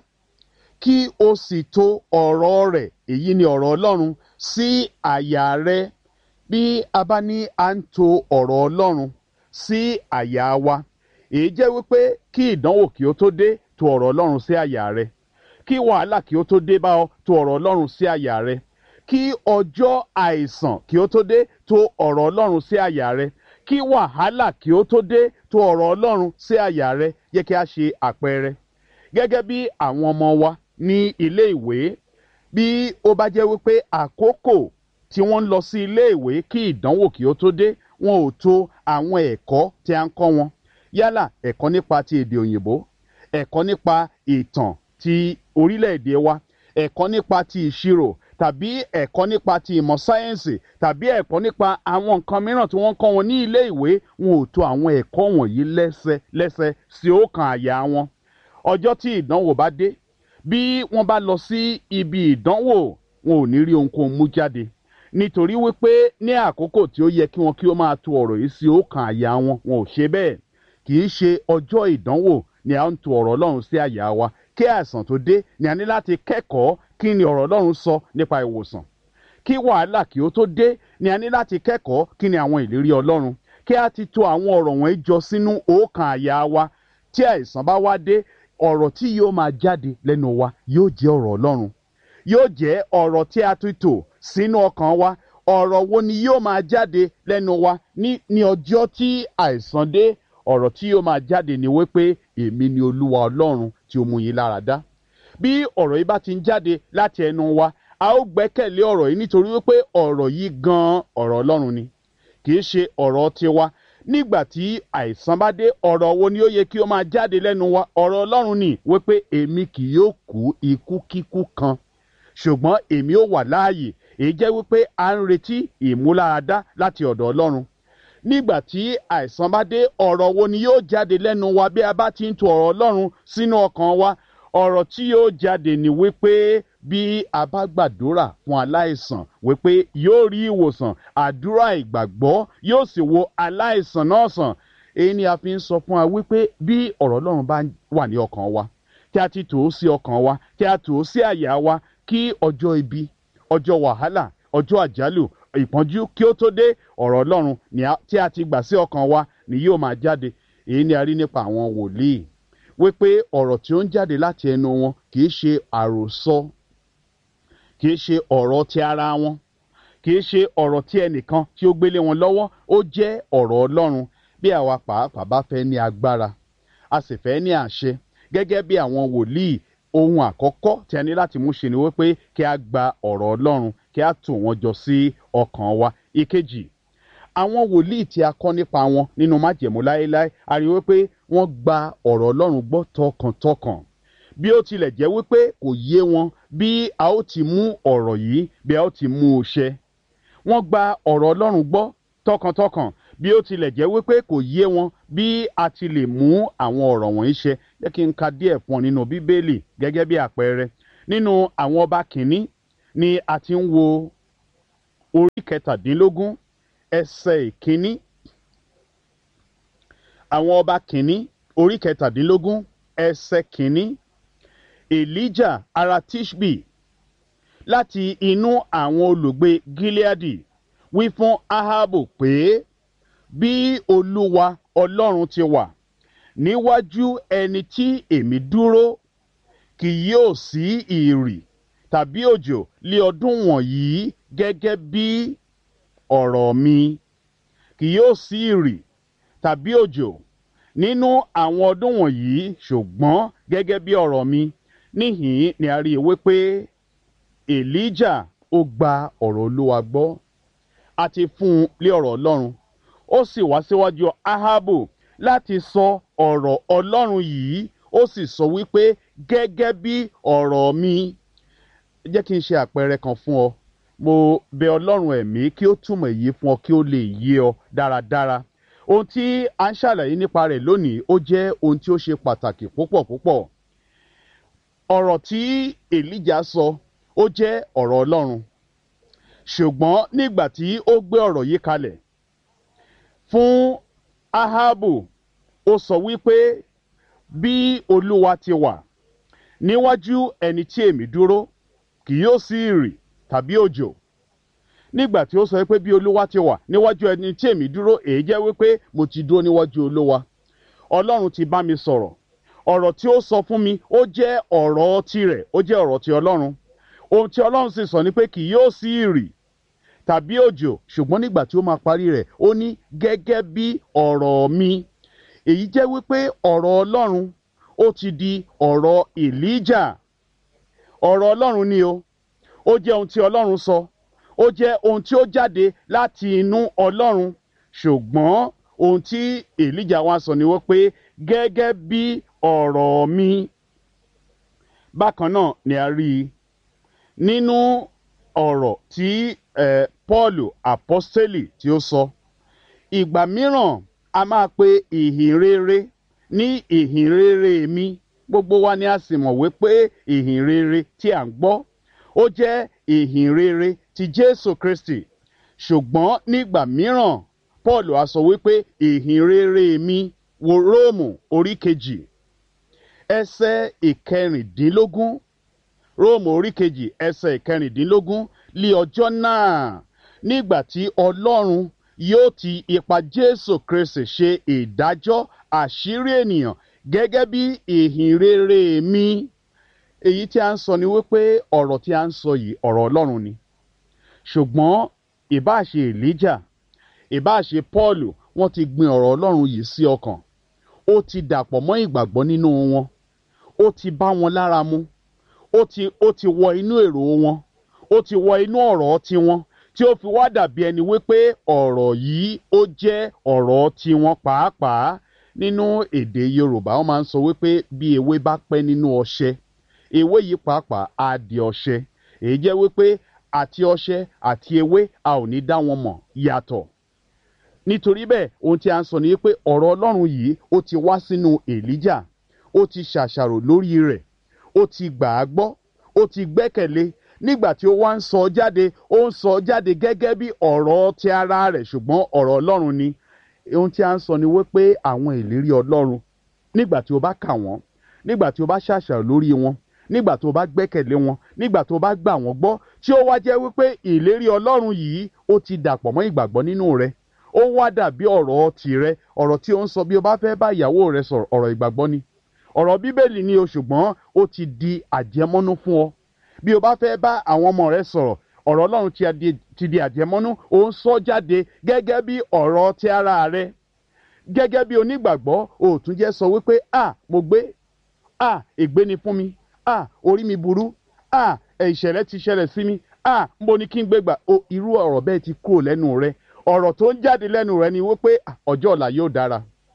kí o sì tò ọ̀rọ̀ rẹ̀, èyí ni ọ̀rọ̀ Ọlọ́run, sí àyà rẹ. Bí a bá ní à ń tò ọ̀rọ̀ Ọlọ́run sí àyà wa, èyí jẹ́ wípé kí ìdánwò kí ó tó dé, tò ọ̀rọ̀ Ọlọ́run sí àyà rẹ. Kí wàhálà kí ó tó dé bá ọ, tò ọ̀rọ̀ Ọlọ́run sí àyà rẹ. Kí ọjọ́ àìsàn kí ó tó dé, tò ọ̀rọ̀ Ọlọ́run sí àyà rẹ. Kí wàhálà kí ó tó dé, tò ọ̀rọ̀ Ọlọ́run sí àyà rẹ. Yẹ kí a ṣe àpẹẹrẹ. Gẹ́gẹ́ bí àwọn ọmọ wa ní ilé ìwé, bí ó bá jẹ́ wípé àkókò tí wọ́n ń lọ sí ilé ìwé kí ìdánwò kí ó tó dé, wọn ò tò àwọn ẹ̀kọ́ tí a ń kọ́ wọn. Yálà ẹ̀kọ́ nípa ti èdè òyìnbó, ẹ̀kọ́ nípa ìtàn ti orílẹ̀-èdè wa, ẹ̀kọ́ nípa ti ìṣirò, tàbí ẹ̀kọ́ nípa ti ìmọ̀ sáyẹ́ǹsì, tàbí ẹ̀kọ́ nípa àwọn nǹkan mìíràn tí wọ́n kọ́ wọn ní ilé ìwé, wọn ò tò àwọn ẹ̀kọ́ wọ̀nyí lẹ́sẹ sí ọkàn àyà wọn. Ọjọ́ tí ìdánwò bá dé, bí wọ́n bá lọ sí ibi ìdánwò, wọn ò ní rí ohunkóhun mú jáde, nítorí wípé ní àkókò tí ó yẹ kí wọn kí ó máa tò ọ̀rọ̀ yìí sí ọkàn àyà wọn, wọn ò ṣe bẹ́ẹ̀. Kì í ṣe ọjọ́ ìdánwò ni a ń tò ọ̀rọ̀ Ọlọ́run sí àyà wa. Kí àìsàn tó dé ni a ní láti kẹ́kọ̀ọ́ kí ni ọ̀rọ̀ Ọlọ́run sọ nípa ìwòsàn. Kí wàhálà kí ó tó dé ni a ní láti kẹ́kọ̀ọ́ kí ni àwọn ìlérí Ọlọ́run. Kí a ti tò àwọn ọ̀rọ̀ wọ̀nyí jọ sínú ọkàn àyà wa. Tí àìsàn bá wá dé, ọ̀rọ̀ tí yóò máa jáde lẹ́nu wa yóò jẹ́ ọ̀rọ̀ Ọlọ́run. Yóò jẹ́ ọ̀rọ̀ tí a ti tò sínú ọkàn wa. Ọ̀rọ̀ wo ni yóò máa jáde lẹ́nu wa ní ọjọ́ tí àìsàn dé? Ọ̀rọ̀ tí yóò máa jáde ni wípé èmi ni Olúwa Ọlọ́run tí ó mú yín lára dá. Bí ọ̀rọ̀ yìí bá ti ń jáde láti ẹnu wa, a ó gbẹ́kẹ̀lé ọ̀rọ̀ yìí, nítorí wípé ọ̀rọ̀ yìí gan-an ọ̀rọ̀ Ọlọ́run ni, kì í ṣe ọ̀rọ̀ tiwa. Nígbà tí àìsàn bá dé, ọ̀rọ̀ wo ni ó yẹ kí ó máa jáde lẹ́nu wa? Ọ̀rọ̀ Ọlọ́run ni, wípé èmi kì yóò kú ikú kíkú kan, ṣùgbọ́n èmi ó wà láàyè. Èyí jẹ́ wípé à ń retí ìmúláradá láti ọ̀dọ̀ Ọlọ́run. Nígbà tí àìsàn bá dé, ọ̀rọ̀ wo ni yóò jáde lẹ́nu wa bí a bá ti ń tò ọ̀rọ̀ Ọlọ́run sínú ọkàn wa? Ọ̀rọ̀ tí yóò jáde ni wípé bí a bá gbàdúrà fún aláìsàn, wípé yóò rí ìwòsàn. Àdúrà ìgbàgbọ́ yóò sì wo aláìsàn náà sàn. Èyí ni a fi ń sọ fún wa wípé bí ọ̀rọ̀ Ọlọ́run bá wà ní ọkàn wa, tí a ti tò ó sí ọkàn wa, tí a tò ó sí àyà wa, kí ọjọ́ ibi, ọjọ́ wàhálà, ọjọ́ àjálù, ìpọ́njú kí ó tó dé, ọ̀rọ̀ Ọlọ́run tí a ti gbà sí ọkàn wa ni yóò máa jáde. Èyí ni a rí nípa àwọn wòlíì, wípé ọ̀rọ̀ tí ó ń jáde láti ẹnu wọn kì í ṣe àròsọ, kì í ṣe ọ̀rọ̀ ti ara wọn, kì í ṣe ọ̀rọ̀ tí ẹnìkan tí ó gbélé wọn lọ́wọ́. Ó jẹ́ ọ̀rọ̀ Ọlọ́run. Bí àwa pàápàá bá fẹ́ ní agbára, a sì fẹ́ ní àṣẹ gẹ́gẹ́ bí àwọn wòlíì, ohun àkọ́kọ́ tí a ní láti mú ṣe ni wípé kí a gba ọ̀rọ̀ Ọlọ́run, kí a tò wọ́n jọ sí ọkàn wa. Ìkejì, àwọn wòlíì tí a kọ́ nípa wọn nínú májẹ̀mú láéláé, a rí wípé wọ́n gba ọ̀rọ̀ Ọlọ́run gbọ́ tọkàntọkàn. Bí ó tilẹ̀ jẹ́ wípé kò yé wọn bí a ó ti mú ọ̀rọ̀ yìí, bí a ó ti mú un ṣẹ, wọ́n gba ọ̀rọ̀ Ọlọ́run gbọ́ tọkàntọkàn. bí ó tilẹ̀ jẹ́ wípé kò yé wọn bí a ti lè mú àwọn ọ̀rọ̀ wọ̀nyí ṣẹ. Jẹ́ kí n ka díẹ̀ fún ọ nínú bíbélì gẹ́gẹ́ bí àpẹẹrẹ. Nínú àwọn ọba kìíní ni a ti ń wo orí kẹtàdínlógún ẹsẹ̀ ìkíní. Àwọn ọba kìíní orí kẹtàdínlógún ẹsẹ̀ kìíní. Èlíjà ará Tishbi láti inú àwọn olùgbé Gileadi wí fún Ahabu pé bí Olúwa Ọlọ́run ti wà níwájú ẹni tí èmi dúró, kì yóò sí ìrì tàbí òjò lé ọdún wọ̀nyí gẹ́gẹ́ bí ọ̀rọ̀ mi. Kì yóò sí ìrì tàbí òjò nínú àwọn ọdún wọ̀nyí, ṣùgbọ́n gẹ́gẹ́ bí ọ̀rọ̀ mi. Níhìn ni a rí i wípé Èlíjà ó gba ọ̀rọ̀ Olúwa gbọ́. A ti fún un lé ọ̀rọ̀ Ọlọ́run. Ó sì wá síwájú Ahabu láti sọ ọ̀rọ̀ Ọlọ́run yìí. Ó sì sọ wípé gẹ́gẹ́ bí ọ̀rọ̀ mi. Jẹ́ kí n ṣe àpẹẹrẹ kan fún ọ. Mo bẹ Ọlọ́run ẹ̀mí kí ó túmọ̀ èyí fún ọ kí ó lè yé ọ dáradára. Ohun tí a ń ṣàlàyé nípa rẹ̀ lónìí ó jẹ́ ohun tí ó ṣe pàtàkì púpọ̀ púpọ̀. Ọ̀rọ̀ tí Èlíjà sọ ó jẹ́ ọ̀rọ̀ Ọlọ́run. Ṣùgbọ́n nígbà tí ó gbé ọ̀rọ̀ yìí kalẹ̀ fún Ahabu, ó sọ wípé bí Olúwa ti wà níwájú ẹni tí èmi dúró, kì yóò sí ìrì tàbí òjò. Nígbà tí ó sọ pé bí Olúwa ti wà níwájú ẹni tí èmi dúró, èyí jẹ́ wípé mo ti dúró níwájú Olúwa. Ọlọ́run ti bá mi sọ̀rọ̀. Ọ̀rọ̀ tí ó sọ fún mi ó jẹ́ ọ̀rọ̀ tirẹ̀, ó jẹ́ ọ̀rọ̀ ti Ọlọ́run. Ohun tí Ọlọ́run sì sọ ni pé kì yóò sí ìrì tàbí òjò, ṣùgbọ́n nígbà tí ó máa parí rẹ̀ ó ní gẹ́gẹ́ bí ọ̀rọ̀ mi. Èyí jẹ́ wípé ọ̀rọ̀ Ọlọ́run ó ti di ọ̀rọ̀ Èlíjà. Ọ̀rọ̀ Ọlọ́run ni o. Ó jẹ́ ohun tí Ọlọ́run sọ. Ó jẹ́ ohun tí ó jáde láti inú Ọlọ́run. Ṣùgbọ́n ohun tí Èlíjà wá sọ ni wípé gẹ́gẹ́ bí ọ̀rọ̀ mi. Bákan náà ni a rí i nínú ọ̀rọ̀ tí Pọ́ọ̀lù àpọ́stélì tí ó sọ. Ìgbà mìíràn a máa pe ìhìn rere ní ìhìn rere mi. Gbogbo wa ni a sì mọ̀ wípé ìhìn rere tí à ń gbọ́ ó jẹ́ ìhìn rere ti Jésù Kristi. Ṣùgbọ́n nígbà mìíràn Pọ́ọ̀lù á sọ wípé ìhìn rere mi, wo Róòmù orí kejì ẹsẹ̀ ìkẹrìndínlógún. Róòmù orí kejì ẹsẹ̀ ìkẹrìndínlógún. Lí ọjọ́ náà nígbà tí Ọlọ́run yóò ti ipa Jésù Kristi ṣe ìdájọ́ àṣírí ènìyàn gẹ́gẹ́ bí ìhìn rere mi. Èyí tí a ń sọ ni wípé ọ̀rọ̀ tí a ń sọ yìí ọ̀rọ̀ Ọlọ́run ni. Ṣùgbọ́n ìbá ṣe Èlíjà, ìbá ṣe Pọ́ọ̀lù, wọ́n ti gbin ọ̀rọ̀ Ọlọ́run yìí sí ọkàn. Ó ti dàpọ̀ mọ́ ìgbàgbọ́ nínú wọn. Ó ti bá wọn lára mu. Ó ti wọ inú èrò wọn. Ó ti wọ inú ọ̀rọ̀ tiwọn, tí ó fi wá dàbí ẹni wípé ọ̀rọ̀ yìí ó jẹ́ ọ̀rọ̀ tiwọn pàápàá. Nínú èdè Yorùbá wọ́n máa ń sọ wípé bí ewé bá pẹ́ nínú ọṣẹ, ewé yìí pàápàá á di ọṣẹ. Èyí jẹ́ wípé àti ọṣẹ àti ewé a ò ní dá wọn mọ̀ yàtọ̀. Nítorí bẹ́ẹ̀ ohun tí a ń sọ ni wípé ọ̀rọ̀ Ọlọ́run yìí ó ti wá sínú Èlíjà. Ó ti ṣàṣàrò lórí rẹ̀. Ó ti gbà á gbọ́. Ó ti gbẹ́kẹ̀lé. Nígbà tí ó wá ń sọ jáde, ó ń sọ jáde gẹ́gẹ́ bí ọ̀rọ̀ ti ara rẹ̀, ṣùgbọ́n ọ̀rọ̀ Ọlọ́run ni. Ohun tí a ń sọ ni wípé àwọn ìlérí Ọlọ́run, nígbà tí o bá kà wọ́n, nígbà tí o bá ṣàṣàrò lórí wọn, nígbà tí o bá gbẹ́kẹ̀lé wọn, nígbà tí o bá gbà wọ́n gbọ́, tí ó wá jẹ́ wípé ìlérí Ọlọ́run yìí ó ti dàpọ̀ mọ́ ìgbàgbọ́ nínú rẹ. Ó wá dàbí ọ̀rọ̀ tìrẹ, ọ̀rọ̀ tí ó ń sọ bí o bá fẹ́ bá ìyàwó rẹ sọ̀rọ̀, ọ̀rọ̀ ìgbàgbọ́ ni. Ọ̀rọ̀ Bíbélì ni o, ṣùgbọ́n ó ti di àjẹmọ́nú fún ọ. Bí o bá fẹ́ bá àwọn ọmọ rẹ sọ̀rọ̀, ọ̀rọ̀ Ọlọ́run ti di àjẹmọ́nú. Ó ń sọ jáde gẹ́gẹ́ bí ọ̀rọ̀ ti ara rẹ. Gẹ́gẹ́ bí onígbàgbọ́, o ò tún jẹ́ sọ wípé mo gbé, ègbé ni fún mi, orí mi burú, ìṣẹ̀lẹ̀ ti ṣẹlẹ̀ sí mi, níbo ni kí n gbé gbà. Irú ọ̀rọ̀ bẹ́ẹ̀ ti kúrò lẹ́nu rẹ. Ọ̀rọ̀ tó ń jáde lẹ́nu rẹ ni wípé ọjọ́ ọ̀la yóò dára.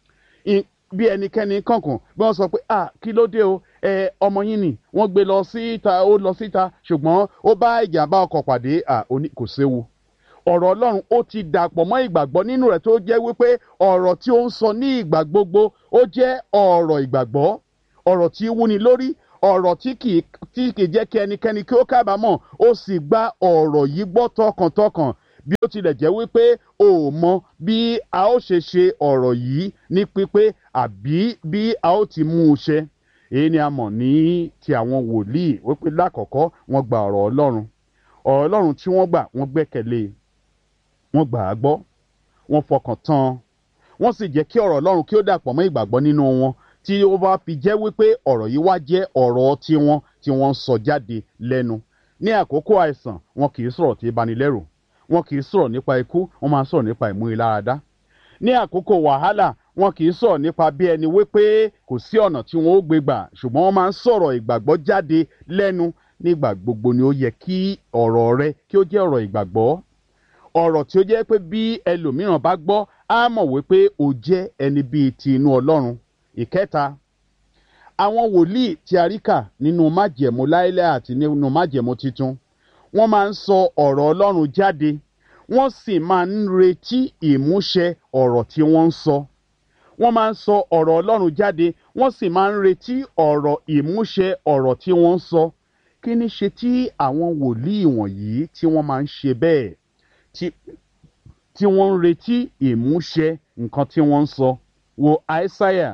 Bí ẹnikẹ́ni kankan bí wọ́n sọ pé kí ló dé o, ọmọ yín ni wọ́n gbé lọ síta, ó lọ síta, ṣùgbọ́n ó bá ìjàmbá ọkọ̀ pàdé, kò séwu. ọ̀rọ̀ ọlọ́run ó ti dàpọ̀ mọ́ ìgbàgbọ́ nínú rẹ̀ tó jẹ́ wípé ọ̀rọ̀ tí ó ń sọ ní ìgbà gbogbo ó jẹ́ ọ̀rọ̀ ìgbàgbọ́, ọ̀rọ̀ tí wúni lórí, ọ̀rọ̀ tí kì í jẹ́ kí ẹnikẹ́ni kí ó kábàámọ̀, ó sì gba ọ̀rọ̀ yìí gbọ́ tọkàntọkàn bí ó tilẹ̀ jẹ́ wípé o ò mọ bí a ó ṣe ọ̀rọ̀ yìí ní pípé àbí bí a ó ti mú un ṣe. Èyí ni a mọ̀ ní ti àwọn wòlíì wípé lákọ̀ọ́kọ́ wọ́n gba ọ̀rọ̀ ọlọ́run tí wọ́n gbà wọ́n gbẹ́kẹ̀lé, wọ́n gbà á gbọ́, wọ́n fọkàn tán, wọ́n sì jẹ́ kí ọ̀rọ̀ ọlọ́run kí ó dàpọ̀ mọ́ ìgbàgbọ́ nínú wọn, tí ó bá fi jẹ́ wípé ọ̀rọ̀ yìí wá jẹ́ ọ̀rọ̀ tiwọn tí wọ́n ń sọ jáde lẹ́nu. Ní àkókò àìsàn wọn kì í sọ̀rọ̀ tí bani lẹ́rù, wọn kì í sọ̀rọ̀ nípa ikú, wọ́n máa ń sọ̀rọ̀ nípa ìmúniláradá. Ní àkókò wàhálà wọn kì í sọ̀rọ̀ nípa bí ẹni wípé kò sí ọ̀nà tí wọn ó gbé gbà, ṣùgbọ́n wọ́n máa ń sọ̀rọ̀ ìgbàgbọ́ jáde lẹ́nu. Nígbà gbogbo ni ó yẹ kí ọ̀rọ̀ rẹ kí ó jẹ́ ọ̀rọ̀ ìgbàgbọ́, ọ̀rọ̀ tí ó jẹ́ pé bí ẹlòmíràn bá gbọ́ á mọ̀ wípé o jẹ́ ẹni bíi ti inú Ọlọ́run. Ìkẹta, àwọn wòlíì tí a rí kà nínú májẹ̀mú láéláé àti nínú májẹ̀mú titun, wọ́n máa ń sọ ọ̀rọ̀ Ọlọ́run jáde, wọ́n sì máa ń retí ìmúṣẹ ọ̀rọ̀ tí wọ́n ń sọ. Wọ́n máa ń sọ ọ̀rọ̀ Ọlọ́run jáde, wọ́n sì máa ń retí ọ̀rọ̀ ìmúṣẹ ọ̀rọ̀ tí wọ́n ń sọ. Kí ni ṣe tí àwọn wòlíì wọ̀nyí tí wọ́n máa ń ṣe bẹ́ẹ̀, tí wọ́n ń retí ìmúṣẹ nǹkan tí wọ́n ń sọ? Wo Aísáyà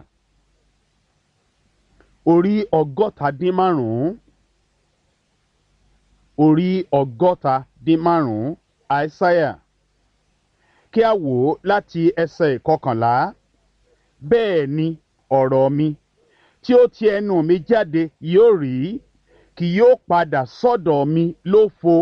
orí 155, orí 155 Aísáyà, kí a wò ó láti ẹsẹ̀ 11. Bẹ́ẹ̀ ni ọ̀rọ̀ mi tí ó ti ẹnu mi jáde yóò rí, kì yóò padà sọ́dọ̀ mi lófo,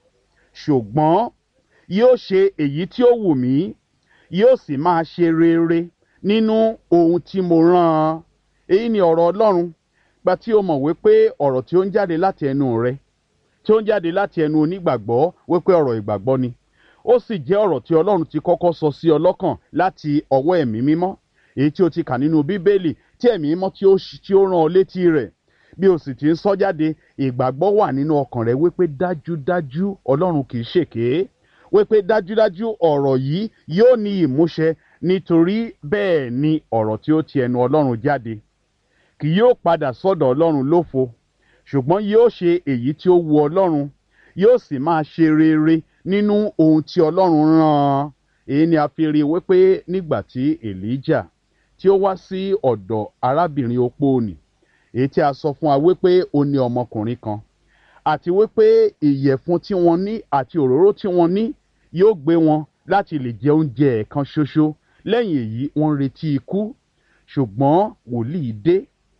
ṣùgbọ́n yóò ṣe èyí tí ó wù mí, yóò sì máa ṣe rere nínú ohun tí mo rán an. Èyí ni ọ̀rọ̀ Ọlọ́run. Gba tí o mọ̀ wípé ọ̀rọ̀ tí ó ń jáde láti ẹnu rẹ, tí ó ń jáde láti ẹnu onígbàgbọ́, wípé ọ̀rọ̀ ìgbàgbọ́ ni. Ó sì jẹ́ ọ̀rọ̀ tí Ọlọ́run ti kọ́kọ́ sọ sí ọ lọ́kàn láti ọwọ́ ẹ̀mí mímọ́, èyí tí o ti kà nínú Bíbélì, tí ẹ̀mí mímọ́ tí ó rán ọ létí rẹ̀. Bí o sì ti ń sọ jáde, ìgbàgbọ́ wà nínú ọkàn rẹ wípé dájúdájú Ọlọ́run kì í ṣèké, wípé dájúdájú ọ̀rọ̀ yìí yóò ní ìmúṣẹ, nítorí bẹ́ẹ̀ ni ọ̀rọ̀ tí ó ti ẹnu Ọlọ́run jáde kì yóò padà sọ́dọ̀ Ọlọ́run lófo, ṣùgbọ́n yóò ṣe èyí tí ó wu Ọlọ́run, yóò sì máa ṣe rere nínú ohun tí Ọlọ́run rán an. Èyí ni a fi rí wípé nígbà tí Èlíjà tí ó wá sí ọ̀dọ̀ arábìnrin opó nì, èyí tí a sọ fún wa wípé ó ní ọmọkùnrin kan, àti wípé ìyẹ̀fun tí wọ́n ní àti òróró tí wọ́n ní yóò gbé wọn láti lè jẹ oúnjẹ ẹ̀kan ṣoṣo. Lẹ́yìn èyí wọ́n ń retí ikú, ṣùgbọ́n wòlíì dé.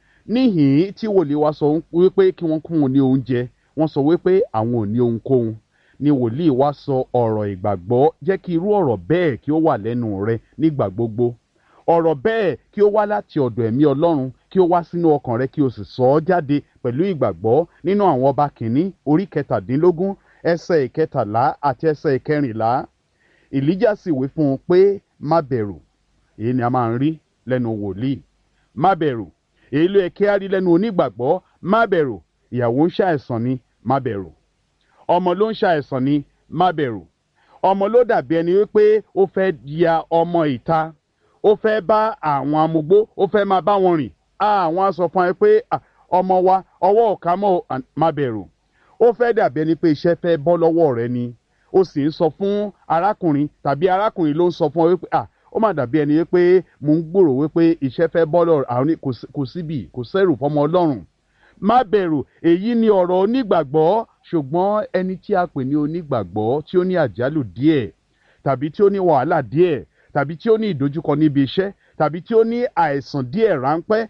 Níhìn tí wòlíì wá sọ wípé kí wọ́n kún wọn ní oúnjẹ, wọ́n sọ wípé àwọn ò ní ohunkóhun. Ni wòlíì wá sọ ọ̀rọ̀ ìgbàgbọ́. Jẹ́ kí irú ọ̀rọ̀ bẹ́ẹ̀ kí ó wà lẹ́nu rẹ nígbà gbogbo. Ọ̀rọ̀ bẹ́ẹ̀ kí ó wá láti ọ̀dọ̀ ẹ̀mí Ọlọ́run, kí ó wá sínú ọkàn rẹ, kí o sì sọ ọ́ jáde pẹ̀lú ìgbàgbọ́. Nínú àwọn ọba kìíní orí 17 ẹsẹ̀ 13 àti ẹsẹ̀ 14. Èlíjà sì wí fún un pé má bẹ̀rù. Èyí ni a máa ń rí lẹ́nu wòlíì. Má bẹ̀rù. Èyí ló yẹ kí a rí lẹ́nu onígbàgbọ́. Má bẹ̀rù. Ìyàwó ń ṣàìsàn ni, má bẹ̀rù. Ọmọ ló ń ṣàìsàn ni, má bẹ̀rù. Ọmọ ló dàbí ẹni wípé ó fẹ́ ya ọmọ ìta, ó fẹ́ bá àwọn amugbó, ó fẹ́ máa bá wọn rìn. Àwọn á sọ fún ẹ pé ọmọ wa ọwọ́ ò ká mọ́, má bẹ̀rù. Ó fẹ́ dàbí ẹni pé iṣẹ́ fẹ́ bọ́ lọ́wọ́ rẹ ni, ó sì ń sọ fún arákùnrin tàbí arákùnrin ló ń sọ fún ọ wípé ó mà dàbí ẹni wípé mò ń gbòrò wípé iṣẹ́ fẹ́ bọ́ lọ́rọ̀ àwọn kò síbi, kò sẹ́rù fọmọ Ọlọ́run. Má bẹ̀rù. Èyí ni ọ̀rọ̀ onígbàgbọ́. Ṣùgbọ́n ẹni tí a pè ní onígbàgbọ́ tí ó ní àjálù díẹ̀, tàbí tí ó ní wàhálà díẹ̀, tàbí tí ó ní ìdojúkọ níbi iṣẹ́, tàbí tí ó ní àìsàn díẹ̀ ráńpẹ́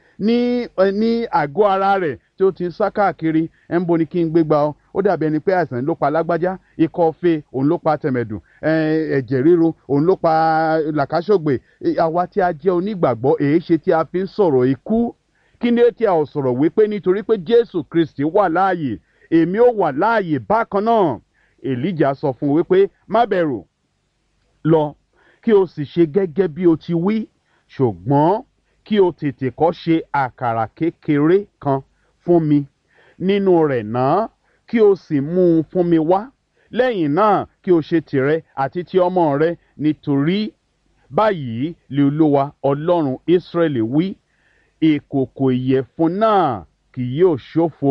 ní àgọ́ ara rẹ̀ tí ó ti ń sá káàkiri, ẹ̀ ń bo ni kí n gbégbá ọ. Ó dàbí ẹni pé àìsàn ló pa lágbájá, ikọ́ fée òun ló pa tẹ̀mẹ̀dùn, ẹ̀jẹ̀ ríru òun ló pa làkàṣọ̀gbè. Àwa tí a jẹ́ onígbàgbọ́, èé ṣe tí a fi ń sọ̀rọ̀ ikú? Kí ni tí a ò sọ̀rọ̀ wípé nítorí pé Jésù Kristi wà láàyè, èmi ó wà láàyè bákan náà? Èlíjà sọ fún un wípé má bẹ̀rù, lọ kí o sì ṣe gẹ́gẹ́ bí o ti wí, ṣùgbọ́n kí o tètè kọ́ ṣe àkàrà kékeré kan fún mi nínú rẹ̀ náà, kí o sì mú un fún mi wá, lẹ́yìn náà kí o ṣe tìrẹ àti ti ọmọ rẹ, nítorí báyìí lè Olúwa Ọlọ́run Ísírẹ́lì wí, ìkòkò ìyẹ̀fun náà kì yóò ṣófo,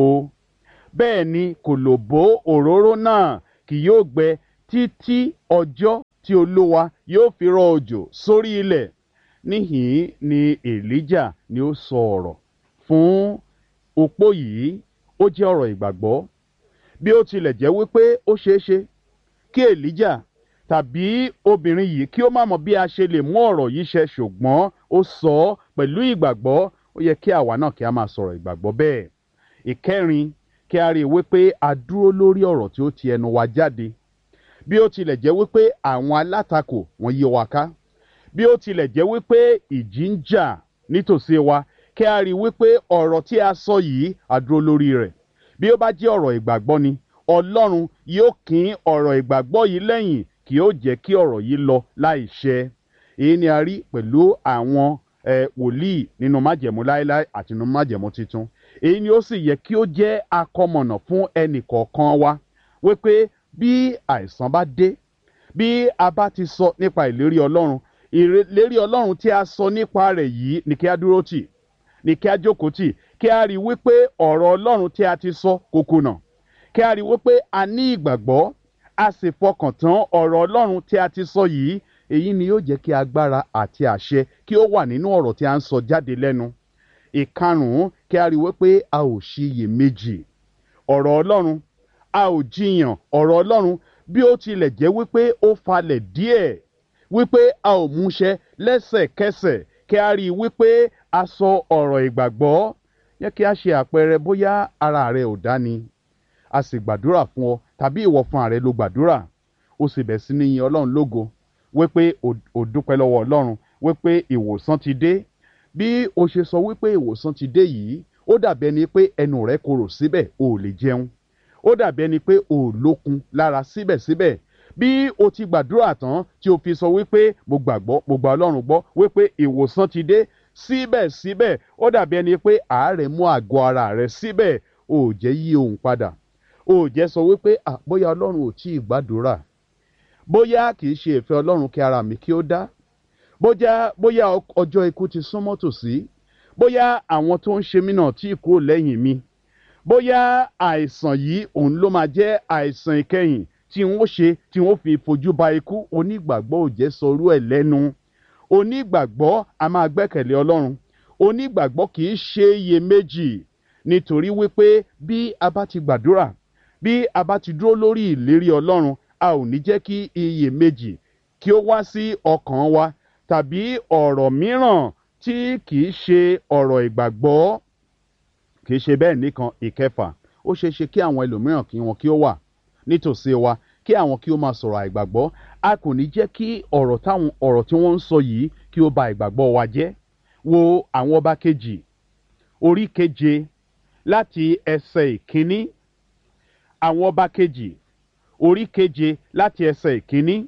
bẹ́ẹ̀ ni kòlòbó òróró náà kì yóò gbẹ títí ọjọ́ tí Olúwa yóò fi rọ̀ òjò sórí ilẹ̀. Níhìn ni Èlíjà ni ó sọ ọ̀rọ̀ fún opó yìí. Ó jẹ́ ọ̀rọ̀ ìgbàgbọ́. Bí ó tilẹ̀ jẹ́ wípé ó ṣeé ṣe kí Èlíjà tàbí obìnrin yìí kí ó má mọ̀ bí a ṣe lè mú ọ̀rọ̀ yìí ṣẹ, ṣùgbọ́n ó sọ ọ́ pẹ̀lú ìgbàgbọ́. Ó yẹ kí àwa náà kí a máa sọ̀rọ̀ ìgbàgbọ́ bẹ́ẹ̀. Ìkẹrin, kí a rí i wípé a dúró lórí ọ̀rọ̀ tí ó ti ẹnu wa jáde. Bí ó tilẹ̀ jẹ́ wípé àwọn alátakò wọ́n yí wa ká, bí ó tilẹ̀ jẹ́ wípé ìjì ń jà nítòsí wa, kí a rí i wípé ọ̀rọ̀ tí a sọ yìí a dúró lórí rẹ̀. Bí ó bá jẹ́ ọ̀rọ̀ ìgbàgbọ́ ni, Ọlọ́run yóò kín ọ̀rọ̀ ìgbàgbọ́ yìí lẹ́yìn, kì yóò jẹ́ kí ọ̀rọ̀ yìí lọ láì ṣẹ. Èyí ni a rí pẹ̀lú àwọn wòlíì nínú májẹ̀mú láéláé àti nínú májẹ̀mú titun. Èyí ni ó sì yẹ kí ó jẹ́ akọmọ̀nà fún ẹnì kọ̀ọ̀kan wa, wípé bí àìsàn bá dé, bí a bá ti sọ nípa ìlérí Ọlọ́run, ìlérí Ọlọ́run tí a sọ nípa rẹ̀ yìí ni kí a dúró tì, ni kí a jókòó tì, kí a rí wípé ọ̀rọ̀ Ọlọ́run tí a ti sọ kò kùnà, kí a rí wípé a ní ìgbàgbọ́, a sì fọkàn tán ọ̀rọ̀ Ọlọ́run tí a ti sọ yìí. Èyí ni yóò jẹ́ kí agbára àti àṣẹ kí ó wà nínú ọ̀rọ̀ tí a ń sọ jáde lẹ́nu. Ìkarùn-ún, kí a rí wípé a ò ṣiyèméjì ọ̀rọ̀ Ọlọ́run, a ò jiyàn ọ̀rọ̀ Ọlọ́run, bí ó tilẹ̀ jẹ́ wípé ó falẹ̀ díẹ̀, wípé a ò múṣẹ lẹ́sẹ̀kẹsẹ̀. Kí a rí wípé a sọ ọ̀rọ̀ ìgbàgbọ́. Yẹ kí a ṣe àpẹẹrẹ bóyá ara rẹ ò dá ni, a sì gbàdúrà fún ọ, tàbí ìwọ fún ara rẹ ló gbàdúrà, ó sì bẹ̀ sí ní yin Ọlọ́run lógo, wípé ó dúpẹ́ lọ́wọ́ Ọlọ́run wípé ìwòsàn ti dé. Bí o ṣe sọ wípé ìwòsàn ti dé yìí, ó dàbí ẹni pé ẹnu rẹ korò síbẹ̀, o ò lè jẹun. Ó dàbí ẹni pé o ò lókun lára síbẹ̀síbẹ̀. Bí o ti gbàdúrà tán tí o fi sọ wípé mo gbàgbọ́, mo gba Ọlọ́run gbọ́ wípé ìwòsàn ti dé, síbẹ̀síbẹ̀ ó dàbí ẹni pé àárẹ̀ mú àgọ́ ara rẹ síbẹ̀, o ò jẹ́ yí ohùn padà. O ò jẹ́ sọ wípé bóyá Ọlọ́run ò tí ì gbàdúrà, bóyá kì í ṣe ìfẹ́ Ọlọ́run kí ara mi kí ó dá, bóyá ọjọ́ ikú ti súnmọ́ tòsí, bóyá àwọn tó ń ṣe mí náà tí kúrò lẹ́yìn mi, bóyá àìsàn yìí òun ló máa jẹ́ àìsàn ìkẹyìn tí wọ́n ṣe tí wọ́n fi fojú ba ikú. Onígbàgbọ́ ò jẹ́ sọrú ẹ̀ lẹ́nu. Onígbàgbọ́ a máa gbẹ́kẹ̀lé Ọlọ́run. Onígbàgbọ́ kì í ṣe iyèméjì, nítorí wípé bí a bá ti gbàdúrà, bí a bá ti dúró lórí ìlérí Ọlọ́run, a ò ní jẹ́ kí iyèméjì kí ó wá sí ọkàn wa, tàbí ọ̀rọ̀ mìíràn tí kì í ṣe ọ̀rọ̀ ìgbàgbọ́. Kì í ṣe bẹ́ẹ̀ nìkan. Ìkẹfà, ó ṣeé ṣe kí àwọn ẹlòmíràn kí wọn kí ó wà nítòsí wa, kí àwọn kí ó máa sọ̀rọ̀ àìgbàgbọ́. A kò ní jẹ́ kí ọ̀rọ̀ tí wọ́n ń sọ yìí kí ó ba ìgbàgbọ́ wa jẹ́. Wo àwọn ọba kejì orí keje láti ẹsẹ̀ ìkíní. Àwọn ọba kejì orí keje láti ẹsẹ̀ ìkíní.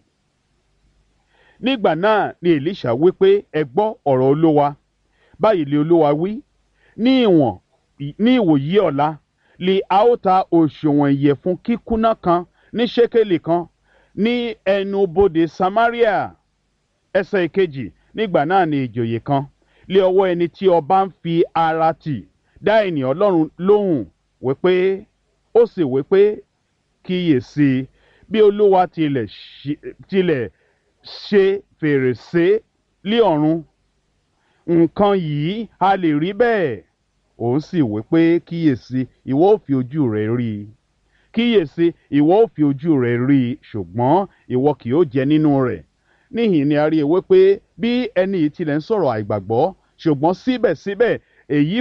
Nígbà náà ni Èlíṣà wí pé, ẹ gbọ́ ọ̀rọ̀ Olúwa. Báyìí lé Olúwa wí, ní ìwòyí ọ̀la lè a ó ta òṣùwọ̀n ìyẹ̀fun kíkúnná kan ní ṣékélì kan ní ẹnu bodè Samaria. Ẹsẹ̀ ìkejì. Nígbà náà ni ìjòyè kan lé ọwọ́ ẹni tí ọba ń fi ara tì dá ènìyàn Ọlọ́run lóhùn wípé, ó sì wípé, kíyèsí, bí Olúwa tilẹ̀ ṣe fèrèsé lé ọ̀run, nǹkan yìí a lè rí bẹ́ẹ̀. Òun sì wípé, kíyèsí, ìwọ ó fi ojú rẹ rí i. Kíyèsí, ìwọ ó fi ojú rẹ rí i, ṣùgbọ́n ìwọ kì yóò jẹ nínú rẹ̀. Níhìn ni a rí i wípé bí ẹni yìí tilẹ̀ ń sọ̀rọ̀ àìgbàgbọ́, ṣùgbọ́n síbẹ̀síbẹ̀ èyí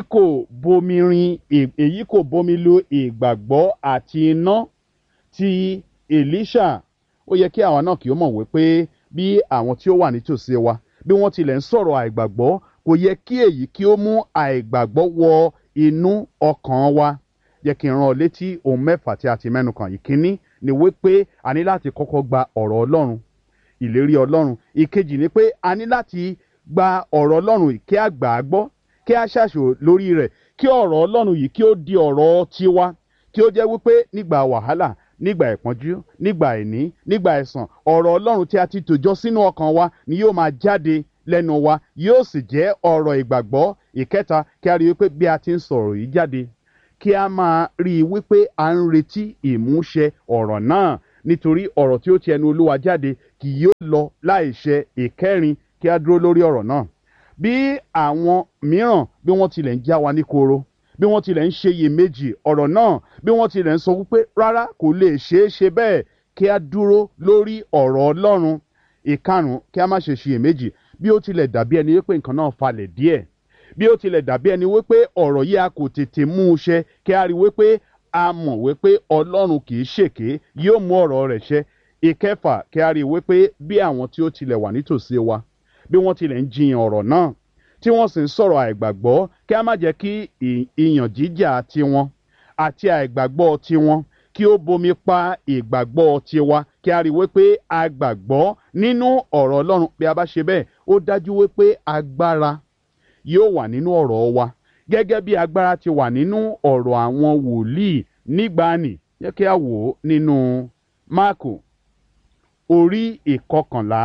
kò bomi lu ìgbàgbọ́ àti iná ti Èlíṣà. Ó yẹ kí àwa náà kí ó mọ̀ wípé bí àwọn tí ó wà nítòsí wa, bí wọ́n tilẹ̀ ń sọ̀rọ̀ àìgbàgbọ́, kò yẹ kí èyí kí ó mú àìgbàgbọ́ wọ inú ọkàn wa. Yẹ kí n rán ọ létí ohun mẹ́fà tí a ti mẹ́nu kàn. Ìkíní ni wípé a ní láti kọ́kọ́ gba ọ̀rọ̀ Ọlọ́run, ìlérí Ọlọ́run. Ìkejì ni pé a ní láti gba ọ̀rọ̀ Ọlọ́run kí a gbà á gbọ́, kí a ṣàṣò lórí rẹ̀, kí ọ̀rọ̀ Ọlọ́run yìí kí ó di ọ̀rọ̀ tiwa, kí ó jẹ́ wípé nígbà wàhálà, nígbà ìpọ́njú nígbà àìní nígbà àìsàn ọ̀rọ̀ ọlọ́run tí a ti tòjọ sínú ọkàn wa ni yóò máa jáde lẹ́nu wa yóò sì jẹ́ ọ̀rọ̀ ìgbàgbọ́. Ìkẹta, kí a rí i wípé bí a ti ń sọ̀rọ̀ yìí jáde kí a máa rí i wípé à ń retí ìmúṣẹ ọ̀rọ̀ náà nítorí ọ̀rọ̀ tí ó ti ẹnu olúwa jáde kì yóò lọ láìṣẹ. Ìkẹrin, kí a dúró lórí ọ̀rọ̀ náà. Bí àwọn mìíràn bí wọ́n tilẹ̀ ń já wa ní koro bí wọ́n tilẹ̀ ń ṣe iyèméjì ọ̀rọ̀ náà bí wọ́n tilẹ̀ ń sọ wípé rárá kò lè ṣeé ṣe bẹ́ẹ̀ kí a dúró lórí ọ̀rọ̀ ọlọ́run. Ìkarùn-ún, kí a má ṣe ṣiyèméjì bí ó tilẹ̀ dàbí ẹni wípé nǹkan náà falẹ̀ díẹ̀ bí ó tilẹ̀ dàbí ẹni wípé ọ̀rọ̀ yìí a kò tètè mú un ṣẹ kí a rí wípé a mọ̀ wípé ọlọ́run kì í ṣèké yóò mú ọ̀rọ̀ rẹ̀ ṣẹ. Ìkẹfà, kí a rí wípé bí àwọn tí ó tilẹ̀ wà nítòsí wa bí wọ́n tilẹ̀ ń jiyàn ọ̀rọ̀ náà tí wọ́n sì ń sọ̀rọ̀ àìgbàgbọ́ kí a má jẹ́ kí ìyàn jíjà tiwọn àti àìgbàgbọ́ tiwọn kí ó bomi pa ìgbàgbọ́ tiwa kí a rí wípé a gbàgbọ́ nínú ọ̀rọ̀ ọlọ́run. Bí a bá ṣe bẹ́ẹ̀ ó dájú wípé agbára yóò wà nínú ọ̀rọ̀ wa gẹ́gẹ́ bí agbára ti wà nínú ọ̀rọ̀ àwọn wòlíì nígbàanì. Jẹ́ kí a wò ó nínú Máàkù orí ìkọkànlá.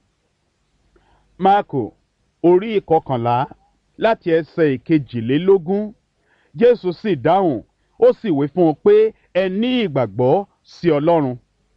Máàkù orí ìkọkànlá láti ẹsẹ̀ ìkejìlélógún. Jésù sì dáhùn ó sì wí fún un pé ẹ ní ìgbàgbọ́ sí Ọlọ́run.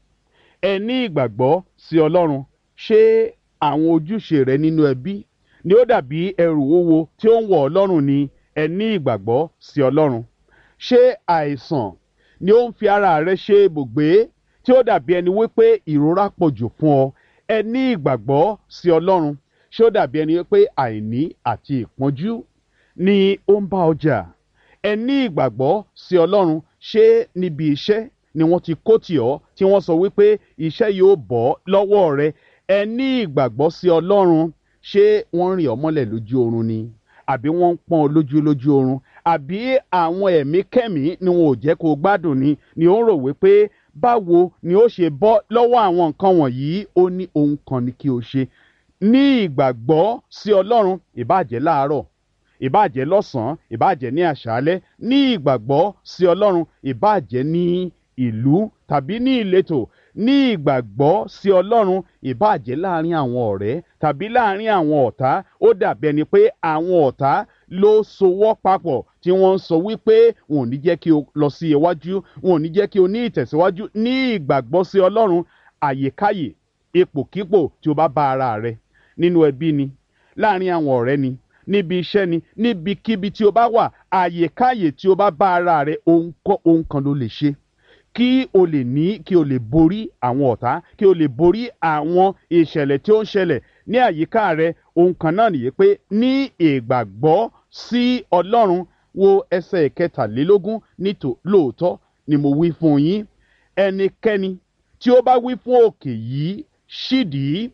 Ẹ ní ìgbàgbọ́ sí Ọlọ́run. Ṣé àwọn ojúṣe rẹ nínú ẹbí ni ó dàbí ẹrù wúwo tí ó ń wọ̀ ọ́ lọ́rùn ni? Ẹ ní ìgbàgbọ́ sí Ọlọ́run. Ṣé àìsàn ni ó ń fi ara rẹ ṣe ibùgbé tí ó dàbí ẹni wípé ìrora pọ̀ jù fún ọ? Ẹ ní ìgbàgbọ́ sí Ọlọ́run. Ṣé ó dàbí ẹni wípé àìní àti ìpọ́njú ni ó ń bá ọ jà? Ẹ ní ìgbàgbọ́ sí Ọlọ́run. Ṣé níbi iṣẹ́ ni wọ́n ti kó tì ọ́ tí wọ́n sọ wípé iṣẹ́ yóò bọ́ lọ́wọ́ rẹ? Ẹ ní ìgbàgbọ́ sí Ọlọ́run. Ṣé wọ́n rìn ọ́ mọ́lẹ̀ lójú oorun ni? Àbí wọ́n ń pọ́n ọ lójú oorun? Àbí àwọn ẹ̀mí kẹ́mí ni wọn ò jẹ́ kó gbádùn ni ó ń rò wípé báwo ni ó ṣe bọ́ lọ́wọ́ àwọn nǹkan wọ̀nyí? Ó ní ohun kan ni kí o ṣe. Ní ìgbàgbọ́ sí Ọlọ́run, ìbáàjẹ́ láàárọ̀ ìbáàjẹ́ lọ́sàn-án ìbáàjẹ́ ní àṣálẹ́. Ní ìgbàgbọ́ sí Ọlọ́run, ìbáàjẹ́ ní ìlú tàbí ní ìletò. Ní ìgbàgbọ́ sí Ọlọ́run, ìbáàjẹ́ láàrin àwọn ọ̀rẹ́ tàbí láàrin àwọn ọ̀tá. Ó dàbí ẹni pé àwọn ọ̀tá ló sowọ́ papọ̀ tí wọ́n ń sọ wípé wọn ò ní jẹ́ kí o lọ sí iwájú wọn ò ní jẹ́ kí o ní ìtẹ̀síwájú. Ní ìgbàgbọ́ sí Ọlọ́run, àyèkáyè ipòkípò tí o bá bá ara rẹ nínú ẹbí ni láàrin àwọn ọ̀rẹ́ ni níbi iṣẹ́ ni níbikíbi tí o bá wà àyèkáyè tí o bá bá ara rẹ ohun kan ló lè ṣe kí o lè borí àwọn ọ̀tá kí o lè borí àwọn ìṣẹ̀lẹ̀ tí ó ń ṣẹlẹ̀ ní àyíká rẹ. Ohun kan náà nìyí pé ní ìgbàgbọ́ sí Ọlọ́run. Wo ẹsẹ̀ ìkẹtàlélógún. Lóòótọ́ ni mo wí fún yín ẹnikẹ́ni tí ó bá wí fún òkè yìí ṣídìí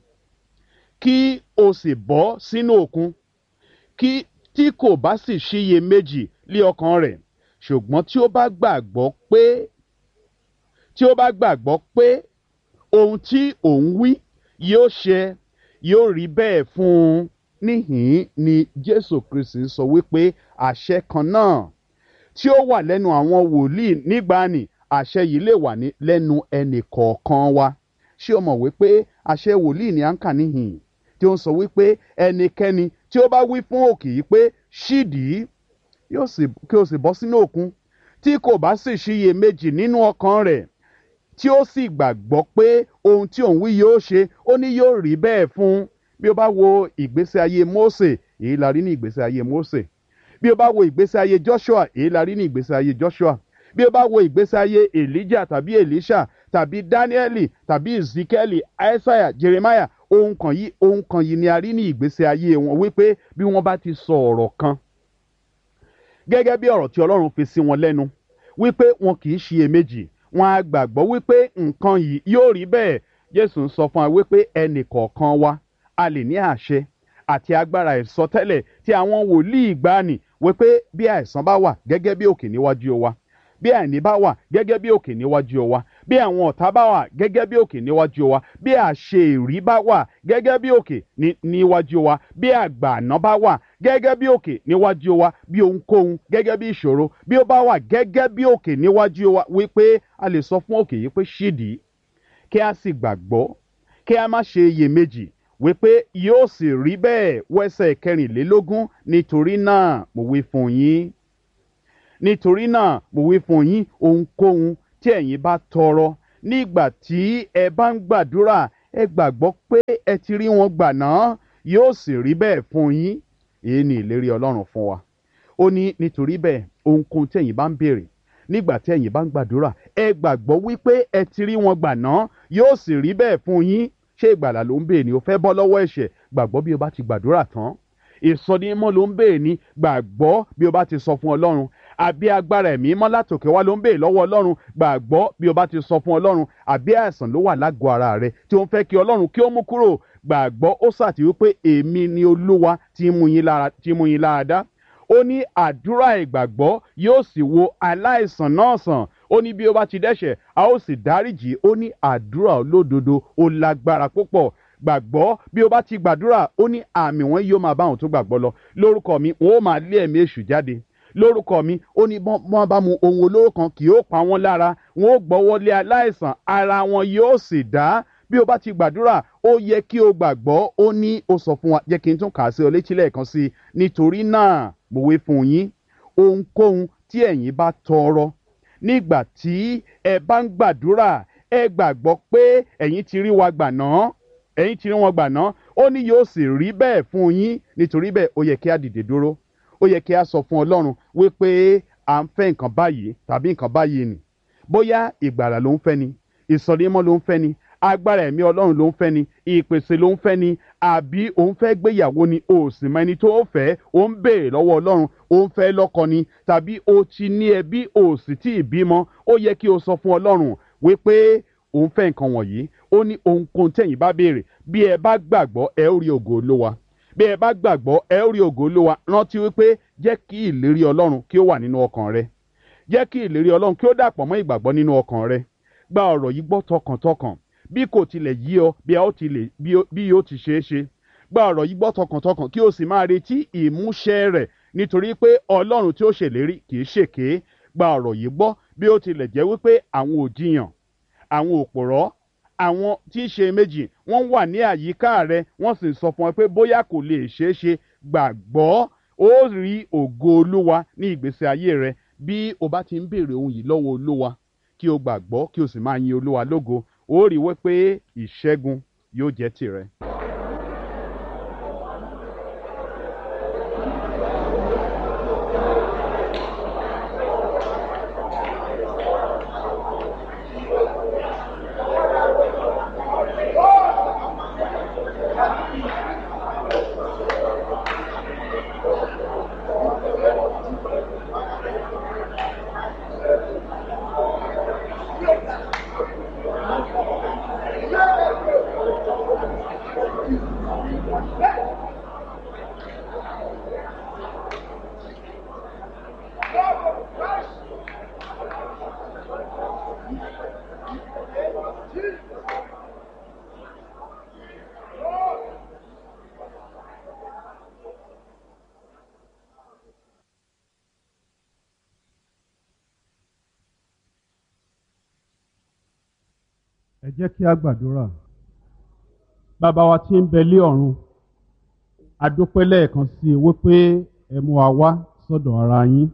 kí o sì bọ́ sínú òkun tí kò bá sì ṣiyèméjì lé ọkàn rẹ̀ ṣùgbọ́n tí ó bá gbàgbọ́ pé ohun tí òun wí yóò ṣẹ yóò rí bẹ́ẹ̀ fún un. Níhìn-ín ni Jésù Kristi sọ wípé àṣẹ kan náà tí ó wà lẹ́nu àwọn wòlíì nígbàanì àṣẹ yìí lè wà lẹ́nu ẹnì kọ̀ọ̀kan wa. Ṣé o mọ̀ wípé àṣẹ wòlíì ni à ń kà níhìn tí ó ń sọ wípé ẹnikẹ́ni tí ó bá wí fún òkè yìí pé ṣídìí kí o sì bọ́ sínú òkun tí kò bá sì ṣiyèméjì nínú ọkàn rẹ̀ tí ó sì gbàgbọ́ pé ohun tí òun wí yóò ṣe ó ní yóò rí bẹ́ẹ̀ fún un. Bí o bá wo ìgbésí ayé Mósè, èyí la rí ní ìgbésí ayé Mósè. Bí o bá wo ìgbésí ayé Joshua, èyí la rí ní ìgbésí ayé Joshua. Bí o bá wo ìgbésí ayé Elijah tàbí Elisha tàbí Danieli tàbí Ezekiel, Isaiah, Jeremiah, ohun kan yìí ni a rí ní ìgbésí ayé wọn wípé bí wọ́n bá ti sọ ọ̀rọ̀ kan gẹ́gẹ́ bí ọ̀rọ̀ tí Ọlọ́run fi sí wọn lẹ́nu wípé wọn kì í ṣiyèméjì wọn á gbàgbọ́ wípé nǹkan yìí yóò rí bẹ́ẹ̀. Jésù ń sọ fún wa wípé ẹnì kọ̀ọ̀kan wa a lè ní àṣẹ àti agbára ìsọtẹ́lẹ̀ tí àwọn wòlíì ìgbàanì wípé bí àìsàn bá wà gẹ́gẹ́ bí òkè níwájú wa bí àìní bá wà gẹ́gẹ́ bí òkè níwájú wa bí àwọn ọ̀tá bá wà gẹ́gẹ́ bí òkè níwájú wa bí àṣeyìrí bá wà gẹ́gẹ́ bí òkè níwájú wa bí àgbààná bá wà gẹ́gẹ́ bí òkè níwájú wa, bí ohunkóhun gẹ́gẹ́ bí ìṣòro bí ó bá wà gẹ́gẹ́ bí òkè níwájú wa, wípé a lè sọ fún òkè yìí pé ṣídìí, kí a sì gbàgbọ́, kí a má ṣe iyèméjì wípé yóò sì rí bẹ́ẹ̀. Wẹ́sẹ̀ kẹrìnlélógún, nítorí náà mo wí fún yín, nítorí náà mo wí fún yín, ohunkóhun tí ẹ̀yin bá tọrọ nígbà tí ẹ bá ń gbàdúrà, ẹ gbàgbọ́ pé ẹ ti rí wọn gbà náà, yóò sì rí bẹ́ẹ̀ fún yín. Èyí ni ìlérí Ọlọ́run fún wa. Ó ní nítorí bẹ́ẹ̀, ohunkóhun tí ẹ̀yin bá ń béèrè nígbà tí ẹ̀yin bá ń gbàdúrà, ẹ gbàgbọ́ wípé ẹ ti rí wọn gbà náà, yóò sì rí bẹ́ẹ̀ fún yín. Ṣé ìgbàlà ló ń béèrè ni o fẹ́ bọ́ lọ́wọ́ ẹ̀ṣẹ̀? Gbàgbọ́ bí o bá ti gbàdúrà tán. Ìsọdimímọ́ ló ń béèrè ni? Gbàgbọ́ bí o bá ti sọ fún Ọlọ́run. Àbí agbára ẹ̀mí mọ́ látòkè wá ló ń béèrè lọ́wọ́ Ọlọ́run? Gbàgbọ́ bí o bá ti sọ fún Ọlọ́run. Àbí àìsàn ló wà lágọ̀ọ́ ara rẹ tí ó ń fẹ́ kí Ọlọ́run kí ó mú kúrò? Gbàgbọ́ ó sàtì wípé èmi ni Olúwa tí mú yín lára dá. Ó ní àdúrà ìgbàgbọ́ yóò sì wo aláìsàn náà sàn. Ó ní bí ó bá ti dẹ́ṣẹ̀, a ó sì dáríjì. Ó ní àdúrà olódodo ó lágbára púpọ̀. Gbàgbọ́ bí ó bá ti gbàdúrà, ó ní àmì wọn yóò máa bá àwọn tó gbàgbọ́ lọ. Lórúkọ mi wọn ó máa lé ẹ̀mí èṣù jáde. Lórúkọ mi, ó ní wọ́n bá mu ohun olóró kan kì yóò pa wọ́n lára. Wọn ó gbọ́wọ́ lé aláìsàn, ara wọn yóò sì dá. Bí o bá ti gbàdúrà, ó yẹ kí o gbàgbọ́. Ó ní ó sọ fún wa, jẹ́ kí n tún kà á sí ọ létí lẹ́ẹ̀kan sí i. Nítorí náà mo wí fún yín, ohunkóhun tí ẹ̀yin bá tọrọ nígbà tí ẹ bá ń gbàdúrà, ẹ gbàgbọ́ pé ẹ̀yin ti rí wa gbà náà, ẹ̀yin ti rí wọn gbà náà. Ó ní yóò sì rí bẹ́ẹ̀ fún yín. Nítorí bẹ́ẹ̀, ó yẹ kí a dìde dúró. Ó yẹ kí a sọ fún Ọlọ́run wípé à ń fẹ́ nǹkan báyìí tàbí nǹkan báyìí ni. Bóyá ìgbàlà ló ń fẹ́ ni, ìsọdimímọ́ ló ń fẹ́ ni, agbára ẹ̀mí Ọlọ́run ló ń fẹ́ ni, ìpèsè ló ń fẹ́ ni, àbí òun fẹ́ gbéyàwó ni, o sì mọ ẹni tó fẹ́, ó ń béèrè lọ́wọ́ Ọlọ́run, ó ń fẹ́ lọ́kọ ni, tàbí o ti ní ẹbí, o sì tí ì bímọ. Ó yẹ kí o sọ fún Ọlọ́run wípé òun fẹ́ nǹkan wọ̀nyí. Ó ní ohunkóhun tẹ̀yin bá béèrè, bí ẹ bá gbàgbọ́, ẹ ó rí ògo Olúwa. Bí ẹ bá gbàgbọ́, ẹ ó rí ògo Olúwa. Rántí wípé jẹ́ kí ìlérí Ọlọ́run kí ó wà nínú ọkàn rẹ. Jẹ́ kí ìlérí Ọlọ́run kí ó dàpọ̀ mọ́ ìgbàgbọ́ nínú ọkàn rẹ. Gba ọ̀rọ̀ yìí gbọ́ tọkàntọkàn, bí kò tilẹ̀ yí ọ bí yóò ti ṣeé ṣe. Gba ọ̀rọ̀ yìí gbọ́ tọkàntọkàn kí o sì máa retí ìmúṣẹ rẹ̀, nítorí pé Ọlọ́run tí ó ṣèlérí kì í ṣèké. Gba ọ̀rọ̀ yìí gbọ́ bí ó tilẹ̀ jẹ́ wípé àwọn òjìyàn, àwọn òpòrọ́, àwọn tí í ṣe méjì wọ́n wà ní àyíká rẹ, wọ́n sì sọ fún ọ pé bóyá kò lè ṣeé ṣe. Gbàgbọ́, ó rí ògo Olúwa ní ìgbésí ayé rẹ. Bí o bá ti ń béèrè ohun yìí lọ́wọ́ Olúwa, kí o gbàgbọ́ kí o sì máa yin Olúwa lógo, ó rí wípé ìṣẹ́gun yóò jẹ́ tìrẹ. Ẹ jẹ́ kí a gbàdúrà. Bàbá wa tí ń bẹ lé ọ̀run, a dúpẹ́ lẹ́ẹ̀kan sí i wípé ẹ mú wa wá sọ́dọ̀ ara yín.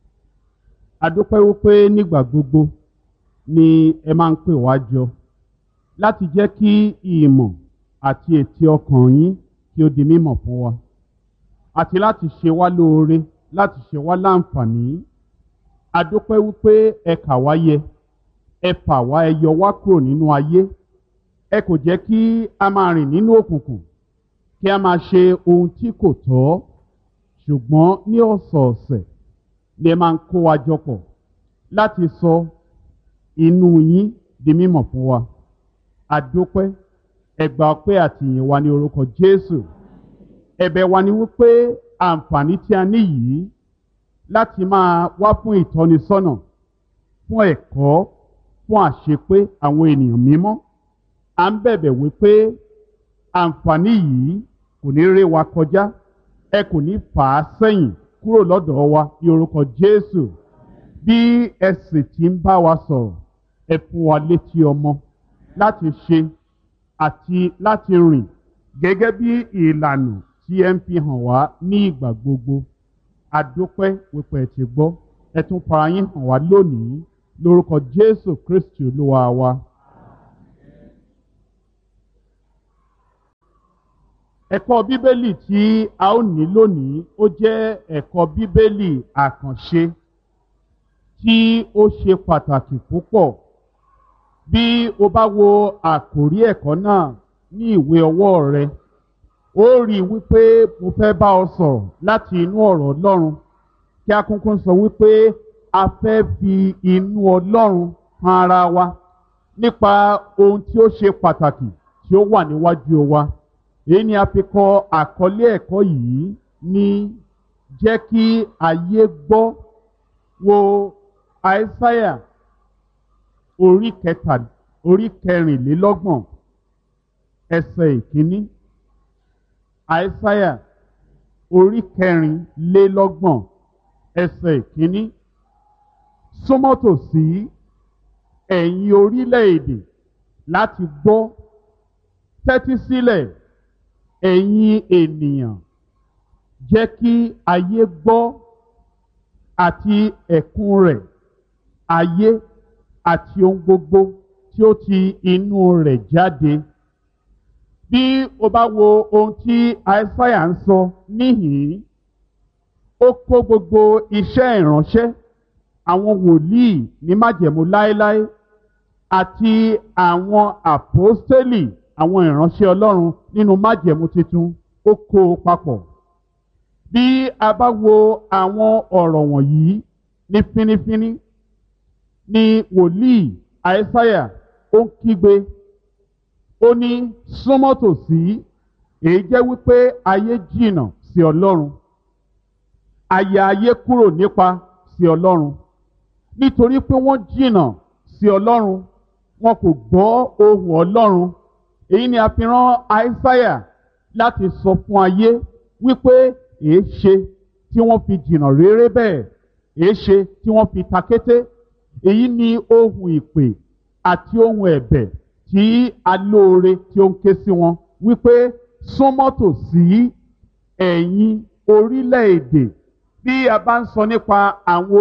A dúpẹ́ wípé nígbà gbogbo ni ẹ máa ń pè wá jọ láti jẹ́ kí ìmọ̀ àti ètí ọkàn yín kí ó di mímọ̀ fún wa, àti láti ṣe wá lóore, láti ṣe wá láǹfààní. A dúpẹ́ wípé ẹ kà wá yẹ, ẹ fà wá, ẹ yọ wá kúrò nínú ayé. Ẹ kò jẹ́ kí a máa rìn nínú òkùnkùn, kí a máa ṣe ohun tí kò tọ́. Ṣùgbọ́n ní ọ̀sọ̀ọ̀sẹ̀ ni ẹ máa ń kó wa jọ pọ̀ láti sọ inú yín di mímọ̀ fún wa. A dúpẹ́, ẹ gbà ọpẹ́ àti ìyìn wa ní orúkọ Jésù. Ẹ̀bẹ̀ wa ni wípé àǹfààní tí a ní yìí láti máa wá fún ìtọ́nisọ́nà, fún ẹ̀kọ́, fún àṣepé àwọn ènìyàn mímọ́. À ń bẹ̀bẹ̀ wípé àǹfààní yìí kò ní ré wa kọjá. ẹ kò ní fà á sẹ́yìn kúrò lọ́dọ̀ wa ní orúkọ Jésù. Bí ẹ sì ti ń bá wa sọ̀rọ̀, ẹ fún wa létí ọmọ láti ṣe àti láti rìn gẹ́gẹ́ bí ìlànà tí ẹ ń fi hàn wá ní ìgbà gbogbo. A dúpẹ́ wípé ẹ ti gbọ́, ẹ tún fara yín hàn wá lónìí lórúkọ Jésù Kristi Olúwa wa. Ẹ̀kọ́ Bíbélì tí a ó ní lónìí ó jẹ́ ẹ̀kọ́ Bíbélì àkànṣe tí ó ṣe pàtàkì púpọ̀. Bí o bá wo àkòrí ẹ̀kọ́ náà ní ìwé ọwọ́ rẹ, ó rí wípé mo fẹ́ bá ọ sọ̀rọ̀ láti inú ọ̀rọ̀ Ọlọ́run, kí a kúnkún sọ wípé a fẹ́ fi inú Ọlọ́run hàn ara wa nípa ohun tí ó ṣe pàtàkì tí ó wà níwájú wa. Èyí ni a fi kọ àkọlé ẹ̀kọ́ yìí ní jẹ́ kí ayé gbọ́. Wo Àìsáyà orí kẹrìnlélọ́gbọ̀n ẹsẹ̀ ìkíní. Àìsáyà orí kẹrìnlélọ́gbọ̀n ẹsẹ̀ ìkíní. Súnmọ́ tòsí ẹ̀yin orílẹ̀-èdè láti gbọ́, tẹ́tí sílẹ̀ ẹ̀yin ènìyàn, jẹ́ kí ayé gbọ́ àti ẹ̀kún rẹ̀, ayé àti ohun gbogbo tí ó ti inú rẹ̀ jáde. Bí o bá wo ohun tí Àìsáyà ń sọ níhìn-ín, ó kó gbogbo iṣẹ́ ìránṣẹ́ àwọn wòlíì ní májẹ̀mú láéláé àti àwọn àpọ́stélì, àwọn ìránṣẹ́ Ọlọ́run nínú májẹ̀mú tuntun, ó kó o papọ̀. Bí a bá wo àwọn ọ̀rọ̀ wọ̀nyí ní fínífíní, ni wòlíì Àìsáyà ó ń kígbe, ó ní súnmọ́ tòsí. Èyí jẹ́ wípé ayé jìnnà sí Ọlọ́run, àyà ayé kúrò nípa sí Ọlọ́run. Nítorí pé wọ́n jìnnà sí Ọlọ́run, wọn kò gbọ́ ohùn Ọlọ́run. Èyí ni a fi rán Àìsáyà láti sọ fún ayé wípé èé ṣe tí wọ́n fi jìnnà réré bẹ́ẹ̀, èé ṣe tí wọ́n fi takété. Èyí ni ohùn ìpè àti ohùn ẹ̀bẹ̀ tí alóore tí ó ń ké sí wọn wípé súnmọ́ tòsí ẹ̀yin orílẹ̀-èdè. Bí a bá ń sọ nípa àwọn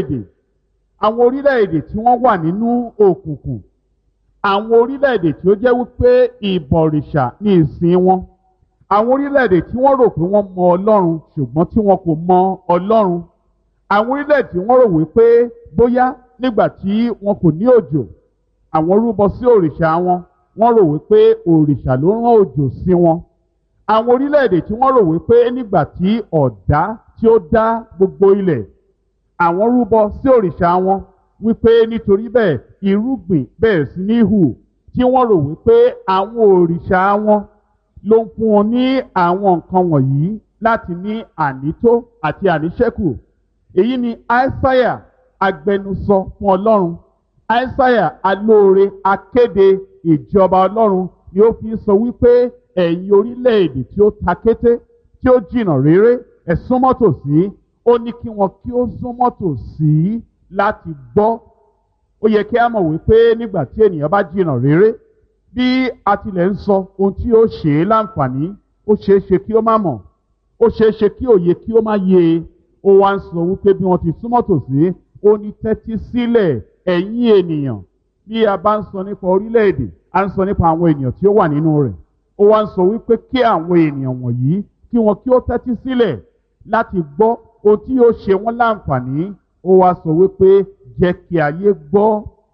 orílẹ̀-èdè tí wọ́n wà nínú òkùnkùn, àwọn orílẹ̀-èdè tí ó jẹ́ wípé ìbọ̀rìṣà ní ìsìn wọn, àwọn orílẹ̀-èdè tí wọ́n rò pé wọ́n mọ Ọlọ́run ṣùgbọ́n tí wọn kò mọ Ọlọ́run, àwọn orílẹ̀-èdè tí wọ́n rò wípé bóyá nígbà tí wọn kò ní òjò, àwọn rúbọ sí òrìṣà wọn, wọ́n rò wípé òrìṣà ló rán òjò sí wọn. Àwọn orílẹ̀-èdè tí wọ́n rò wípé nígbà tí ọ̀dá tí ó dá gbogbo ilẹ̀, àwọn rúbọ sí òrìṣà wọn wípé nítorí bẹ́ẹ̀ irúgbìn bẹ̀rẹ̀ sí ní hù, tí wọ́n rò wípé àwọn òrìṣà wọn ló ń fún wọn ní àwọn nǹkan wọ̀nyí láti ní ànító àti àníṣẹ́kù. Èyí ni Àìsáyà agbẹnusọ fún Ọlọ́run. Àìsáyà alóore akéde ìjọba Ọlọ́run ni ó fi sọ wípé ẹ̀yin orílẹ̀-èdè tí ó takété, tí ó jìnnà réré, ẹ súnmọ́ tòsí. Ó ní kí wọn kí ó súnmọ́ tòsí láti gbọ́. Ó yẹ kí a mọ̀ wípé nígbà tí ènìyàn bá jìnnà réré, bí a tilẹ̀ ń sọ ohun tí ó ṣe é láǹfààní, ó ṣeé ṣe kí ó má mọ̀, ó ṣeé ṣe kí òye kí ó má yé e. Ó wá ń sọ wípé bí wọ́n ti súnmọ́ tòsí, ó ní tẹ́tí sílẹ̀ ẹ̀yin ènìyàn. Bí a bá ń sọ nípa orílẹ̀-èdè, a ń sọ nípa àwọn ènìyàn tí ó wà nínú rẹ̀. Ó wá ń sọ wípé kí àwọn ènìyàn wọ̀nyí kí wọn kí ó tẹ́tí sílẹ̀ láti gbọ́ ohun tí yóò ṣe wọ́n láǹfààní. Ó wá sọ wípé jẹ́ kí ayé gbọ́.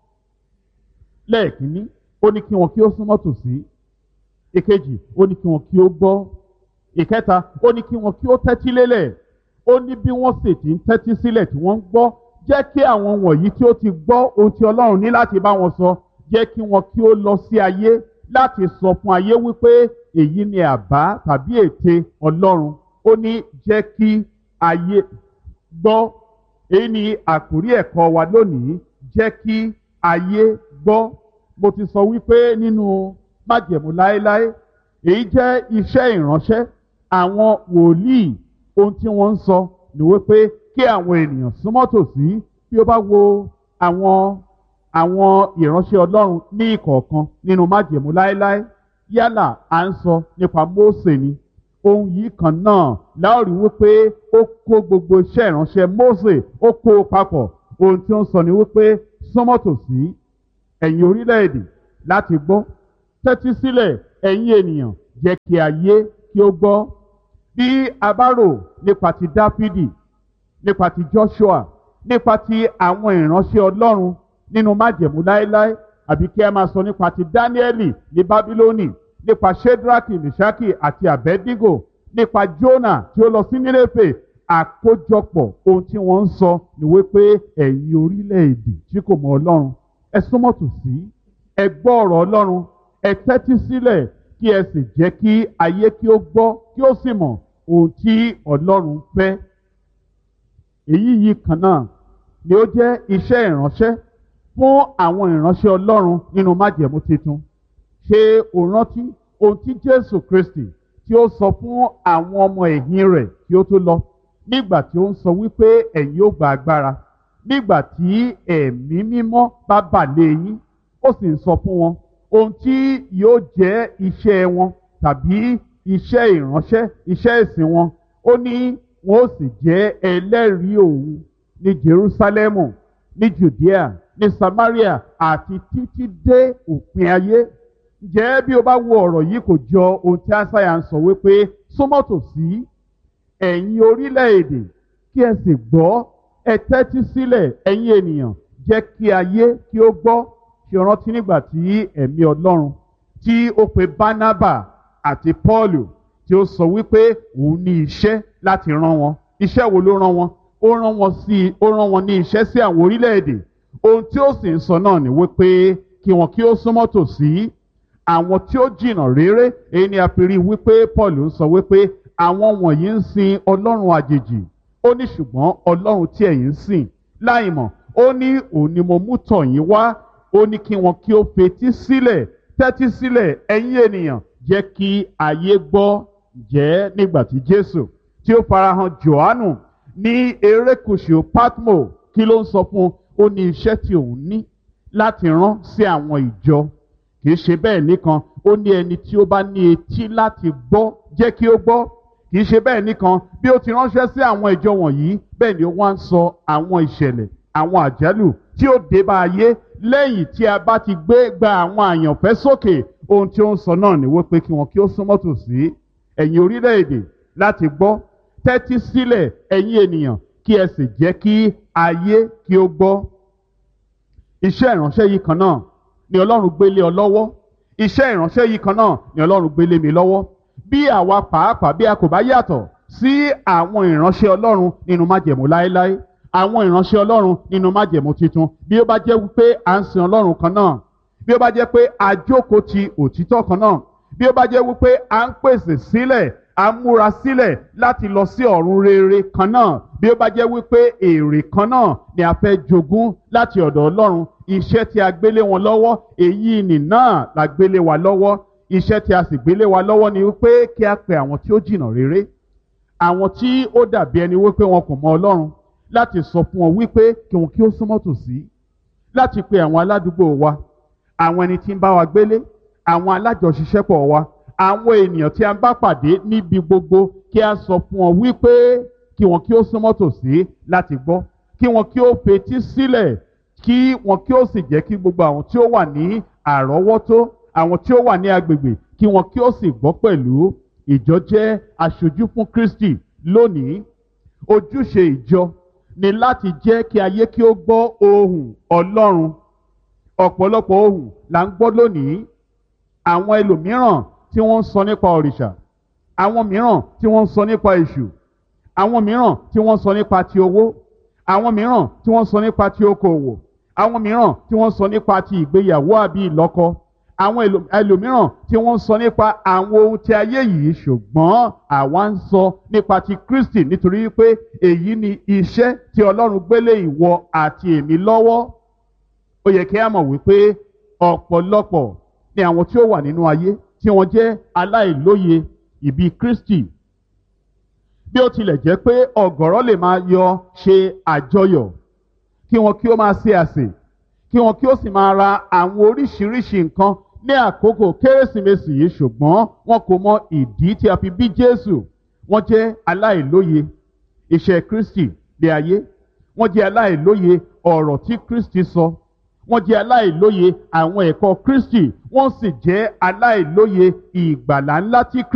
Lẹ́ẹ̀kínní, ó ní kí wọn kí ó súnmọ́ tòsí. Ìkejì, ó ní kí wọn kí ó gbọ́. Ìkẹta, ó ní kí wọn kí ó tẹ́tí lélẹ̀. Ó ní bí wọ́n sì ti ń tẹ́tí sílẹ̀ tí wọ́n ń gbọ́, jẹ́ kí àwọn wọ̀nyí tí ó ti gbọ́ ohun tí Ọlọ́run ní láti bá wọn sọ, jẹ́ kí wọn kí ó lọ sí ayé láti sọ fún ayé wípé èyí ni àbá tàbí ète Ọlọ́run. Ó ní jẹ́ kí ayé gbọ́. Èyí ni àkórí ẹ̀kọ́ wa lónìí, jẹ́ kí ayé gbọ́. Mo ti sọ wípé nínú májẹ̀mú láéláé, èyí jẹ́ iṣẹ́ ìránṣẹ́ àwọn wòlíì ohun tí wọ́n ń sọ ni wípé kí àwọn ènìyàn súnmọ́ tòsí. Bí ó bá wo àwọn ìránṣẹ́ Ọlọ́run ní ìkọ̀ọ̀kan nínú májẹ̀mú láéláé, yálà à ń sọ nípa Mósè ni, ohun yìí kan náà láòrí wípé ó kó gbogbo iṣẹ́ ìránṣẹ́ Mósè ó kó o papọ̀. Ohun tí ó ń sọ ni wípé súnmọ́ tòsí ẹ̀yin orílẹ̀-èdè láti gbọ́, tẹ́tí sílẹ̀ ẹ̀yin ènìyàn jẹ́ kí ayé kí ó gbọ́. Bí a bá rò nípa ti Dáfídì, nípa ti Joshua, nípa ti àwọn ìránṣẹ́ Ọlọ́run nínú májẹ̀mú láéláé, àbí kí a máa sọ nípa ti Dáníẹ́lì ní Bábílónì, nípa Ṣédrákì, Mèṣákì àti Àbẹ́dígò, nípa Jónà tí ó lọ sí Nínéfè, àkójọpọ̀ ohun tí wọ́n ń sọ ni wípé ẹ̀yin orílẹ̀-èdè tí kò mọ Ọlọ́run, ẹ súnmọ́ tòsí, ẹ gbọ́ ọ̀rọ̀ Ọlọ́run, ẹ tẹ́tí sílẹ̀ kí ẹ sì jẹ́ kí ayé kí ó gbọ́ kí ó sì mọ̀ ohun tí Ọlọ́run fẹ́. Èyí yìí kan náà ni ó jẹ́ iṣẹ́ ìránṣẹ́ fún àwọn ìránṣẹ́ Ọlọ́run nínú májẹ̀mú titun. Ṣé o rántí ohun tí Jésù Kristi tí ó sọ fún àwọn ọmọ ẹ̀yìn rẹ̀ kí ó tó lọ, nígbà tí ó ń sọ wípé ẹ̀yin ó gba agbára nígbà tí ẹ̀mí mímọ́ bá bà lé yín? Ó sì ń sọ fún wọn ohun tí yóò jẹ́ iṣẹ́ wọn tàbí iṣẹ́ ìránṣẹ́, iṣẹ́ ìsìn wọn. Ó ní wọn ó sì jẹ́ ẹlẹ́rìí òun ní Jerúsálẹ́mù, ní Jùdíà, ní Samaria àti títí dé òpin ayé. Ǹjẹ́ bí o bá wo ọ̀rọ̀ yìí kò jọ ohun tí Ásáyà ń sọ wípé súnmọ́ tòsí ẹ̀yin orílẹ̀-èdè kí ẹ sì gbọ́, ẹ tẹ́tí sílẹ̀ ẹ̀yin ènìyàn, jẹ́ kí ayé kí ó gbọ́. Ṣé o rántí nígbà tí ẹ̀mí Ọlọ́run tí ó pe Bánábà àti Pọ́ọ̀lù tí ó sọ wípé òun ní iṣẹ́ láti rán wọn? Iṣẹ́ wo ló rán wọn? Ó rán wọn ní iṣẹ́ sí àwọn orílẹ̀-èdè. Ohun tí ó sì ń sọ náà ni wípé kí wọn kí ó súnmọ́ tòsí àwọn tí ó jìnnà réré. Èyí ni a fi rí wípé Pọ́ọ̀lù ń sọ wípé àwọn wọ̀nyí ń sin ọlọ́run àjèjì. Ó ní ṣùgbọ́n Ọlọ́run tí ẹ̀yin ń sìn láìmọ̀, ó ní òun ni mo mú tọ̀ yín wá. Ó ní kí wọn kí ó fetí sílẹ̀, tẹ́tí sílẹ̀ ẹ̀yin ènìyàn, jẹ́ kí ayé gbọ́. Jẹ́ nígbà tí Jésù tí ó farahàn Jòhánù ní erékùṣù Pátmò, kí ló ń sọ fún un? Ó ní iṣẹ́ tí òun ní láti rán sí àwọn ìjọ. Kì í ṣe bẹ́ẹ̀ nìkan, ó ní ẹni tí ó bá ní etí láti gbọ́ jẹ́ kí ó gbọ́. Kì í ṣe bẹ́ẹ̀ nìkan, bí ó ti ránṣẹ́ sí àwọn ìjọ wọ̀nyí, bẹ́ẹ̀ ni ó wá ń sọ àwọn ìṣẹ̀lẹ̀, àwọn àjálù tí ó dé bá ayé lẹ́yìn tí a bá ti gba àwọn àyànfẹ́ sókè. Ohun tí ó ń sọ náà ni wípé kí wọn kí ó súnmọ́ tòsí ẹ̀yin orílẹ̀-èdè láti gbọ́, tẹ́tí sílẹ̀ ẹ̀yin ènìyàn, kí ẹ sì jẹ́ kí ayé kí ó gbọ́. Iṣẹ́ ìránṣẹ́ yìí kan náà ni Ọlọ́run gbé lé ọ lọ́wọ́. Iṣẹ́ ìránṣẹ́ yìí kan náà ni Ọlọ́run gbé lé mi lọ́wọ́. Bí àwa pàápàá bí a kò bá yàtọ̀ sí àwọn ìránṣẹ́ Ọlọ́run nínú májẹ̀mú láéláé, àwọn ìránṣẹ́ Ọlọ́run nínú májẹ̀mú titun, bí ó bá jẹ́ wípé à ń sin Ọlọ́run kan náà, bí ó bá jẹ́ pé a jókòó ti òtítọ́ kan náà, bí ó bá jẹ́ wípé à ń pèsè sílẹ̀, à ń múra sílẹ̀ láti lọ sí ọ̀run rere kan náà, bí ó bá jẹ́ wípé èrè kan náà ni a fẹ́ jogún láti ọ̀dọ̀ Ọlọ́run, iṣẹ́ tí a gbélé wọn lọ́wọ́, èyí nì náà la gbélé wa lọ́wọ́. Iṣẹ́ tí a sì gbélé wa lọ́wọ́ ni wípé kí a pe àwọn tí ó jìnnà réré, àwọn tí ó dàbí ẹni wípé wọn kò mọ Ọlọ́run, láti sọ fún wọn wípé kí wọn kí ó súnmọ́ tòsí, láti pe àwọn aládùúgbò wa, àwọn ẹni tí ń bá wa gbélé, àwọn alájọṣiṣẹ́pọ̀ wa, àwọn ènìyàn tí a ń bá pàdé níbi gbogbo, kí a sọ fún wọn wípé kí wọn kí ó súnmọ́ tòsí láti gbọ́, kí wọn kí ó fetí sílẹ̀, kí wọn kí ó sì jẹ́ kí gbogbo àwọn tí ó wà ní àrọ́wọ́tó, àwọn tí ó wà ní agbègbè, kí wọn kí ó sì gbọ́ pẹ̀lú. Ìjọ jẹ́ aṣojú fún Kristi lónìí. Ojúṣe ìjọ ni láti jẹ́ kí ayé kí ó gbọ́ ohùn Ọlọ́run. Ọ̀pọ̀lọpọ̀ ohùn là ń gbọ́ lónìí. Àwọn ẹlòmíràn tí wọ́n ń sọ nípa òrìṣà, àwọn mìíràn tí wọ́n ń sọ nípa èṣù, àwọn mìíràn tí wọ́n ń sọ nípa ti owó, àwọn mìíràn tí wọ́n ń sọ nípa ti okòwò, àwọn mìíràn tí wọ́n ń sọ nípa ti ìgbéyàwó àbí ìlọ́kọ, àwọn ẹlòmíràn tí wọ́n ń sọ nípa àwọn ohun tí ayé yìí, ṣùgbọ́n àwa ń sọ nípa ti Kristi, nítorí pé èyí ni iṣẹ́ tí Ọlọ́run gbélé ìwọ àti èmi lọ́wọ́. Ó yẹ kí a mọ̀ wípé ọ̀pọ̀lọpọ̀ ni àwọn tí ó wà nínú ayé tí wọ́n jẹ́ aláìlóye ìbí Kristi. bí ó tilẹ̀ jẹ́ pé ọ̀gọ̀rọ̀ lè máa yọ ṣe àjọyọ̀ kí wọn kí ó máa ṣe àsè kí wọn kí ó sì máa ra àwọn oríṣiríṣi nǹkan ní àkókò kérésìmesì yìí, ṣùgbọ́n wọn kò mọ ìdí tí a fi bí Jésù. Wọ́n jẹ́ aláìlóye iṣẹ́ Kristi ní ayé, wọ́n jẹ́ aláìlóye ọ̀rọ̀ tí Kristi sọ, wọ́n jẹ́ aláìlóye àwọn ẹ̀kọ́ Kristi, wọ́n sì jẹ́ aláìlóye ìgbàlà ńlá tí Kristi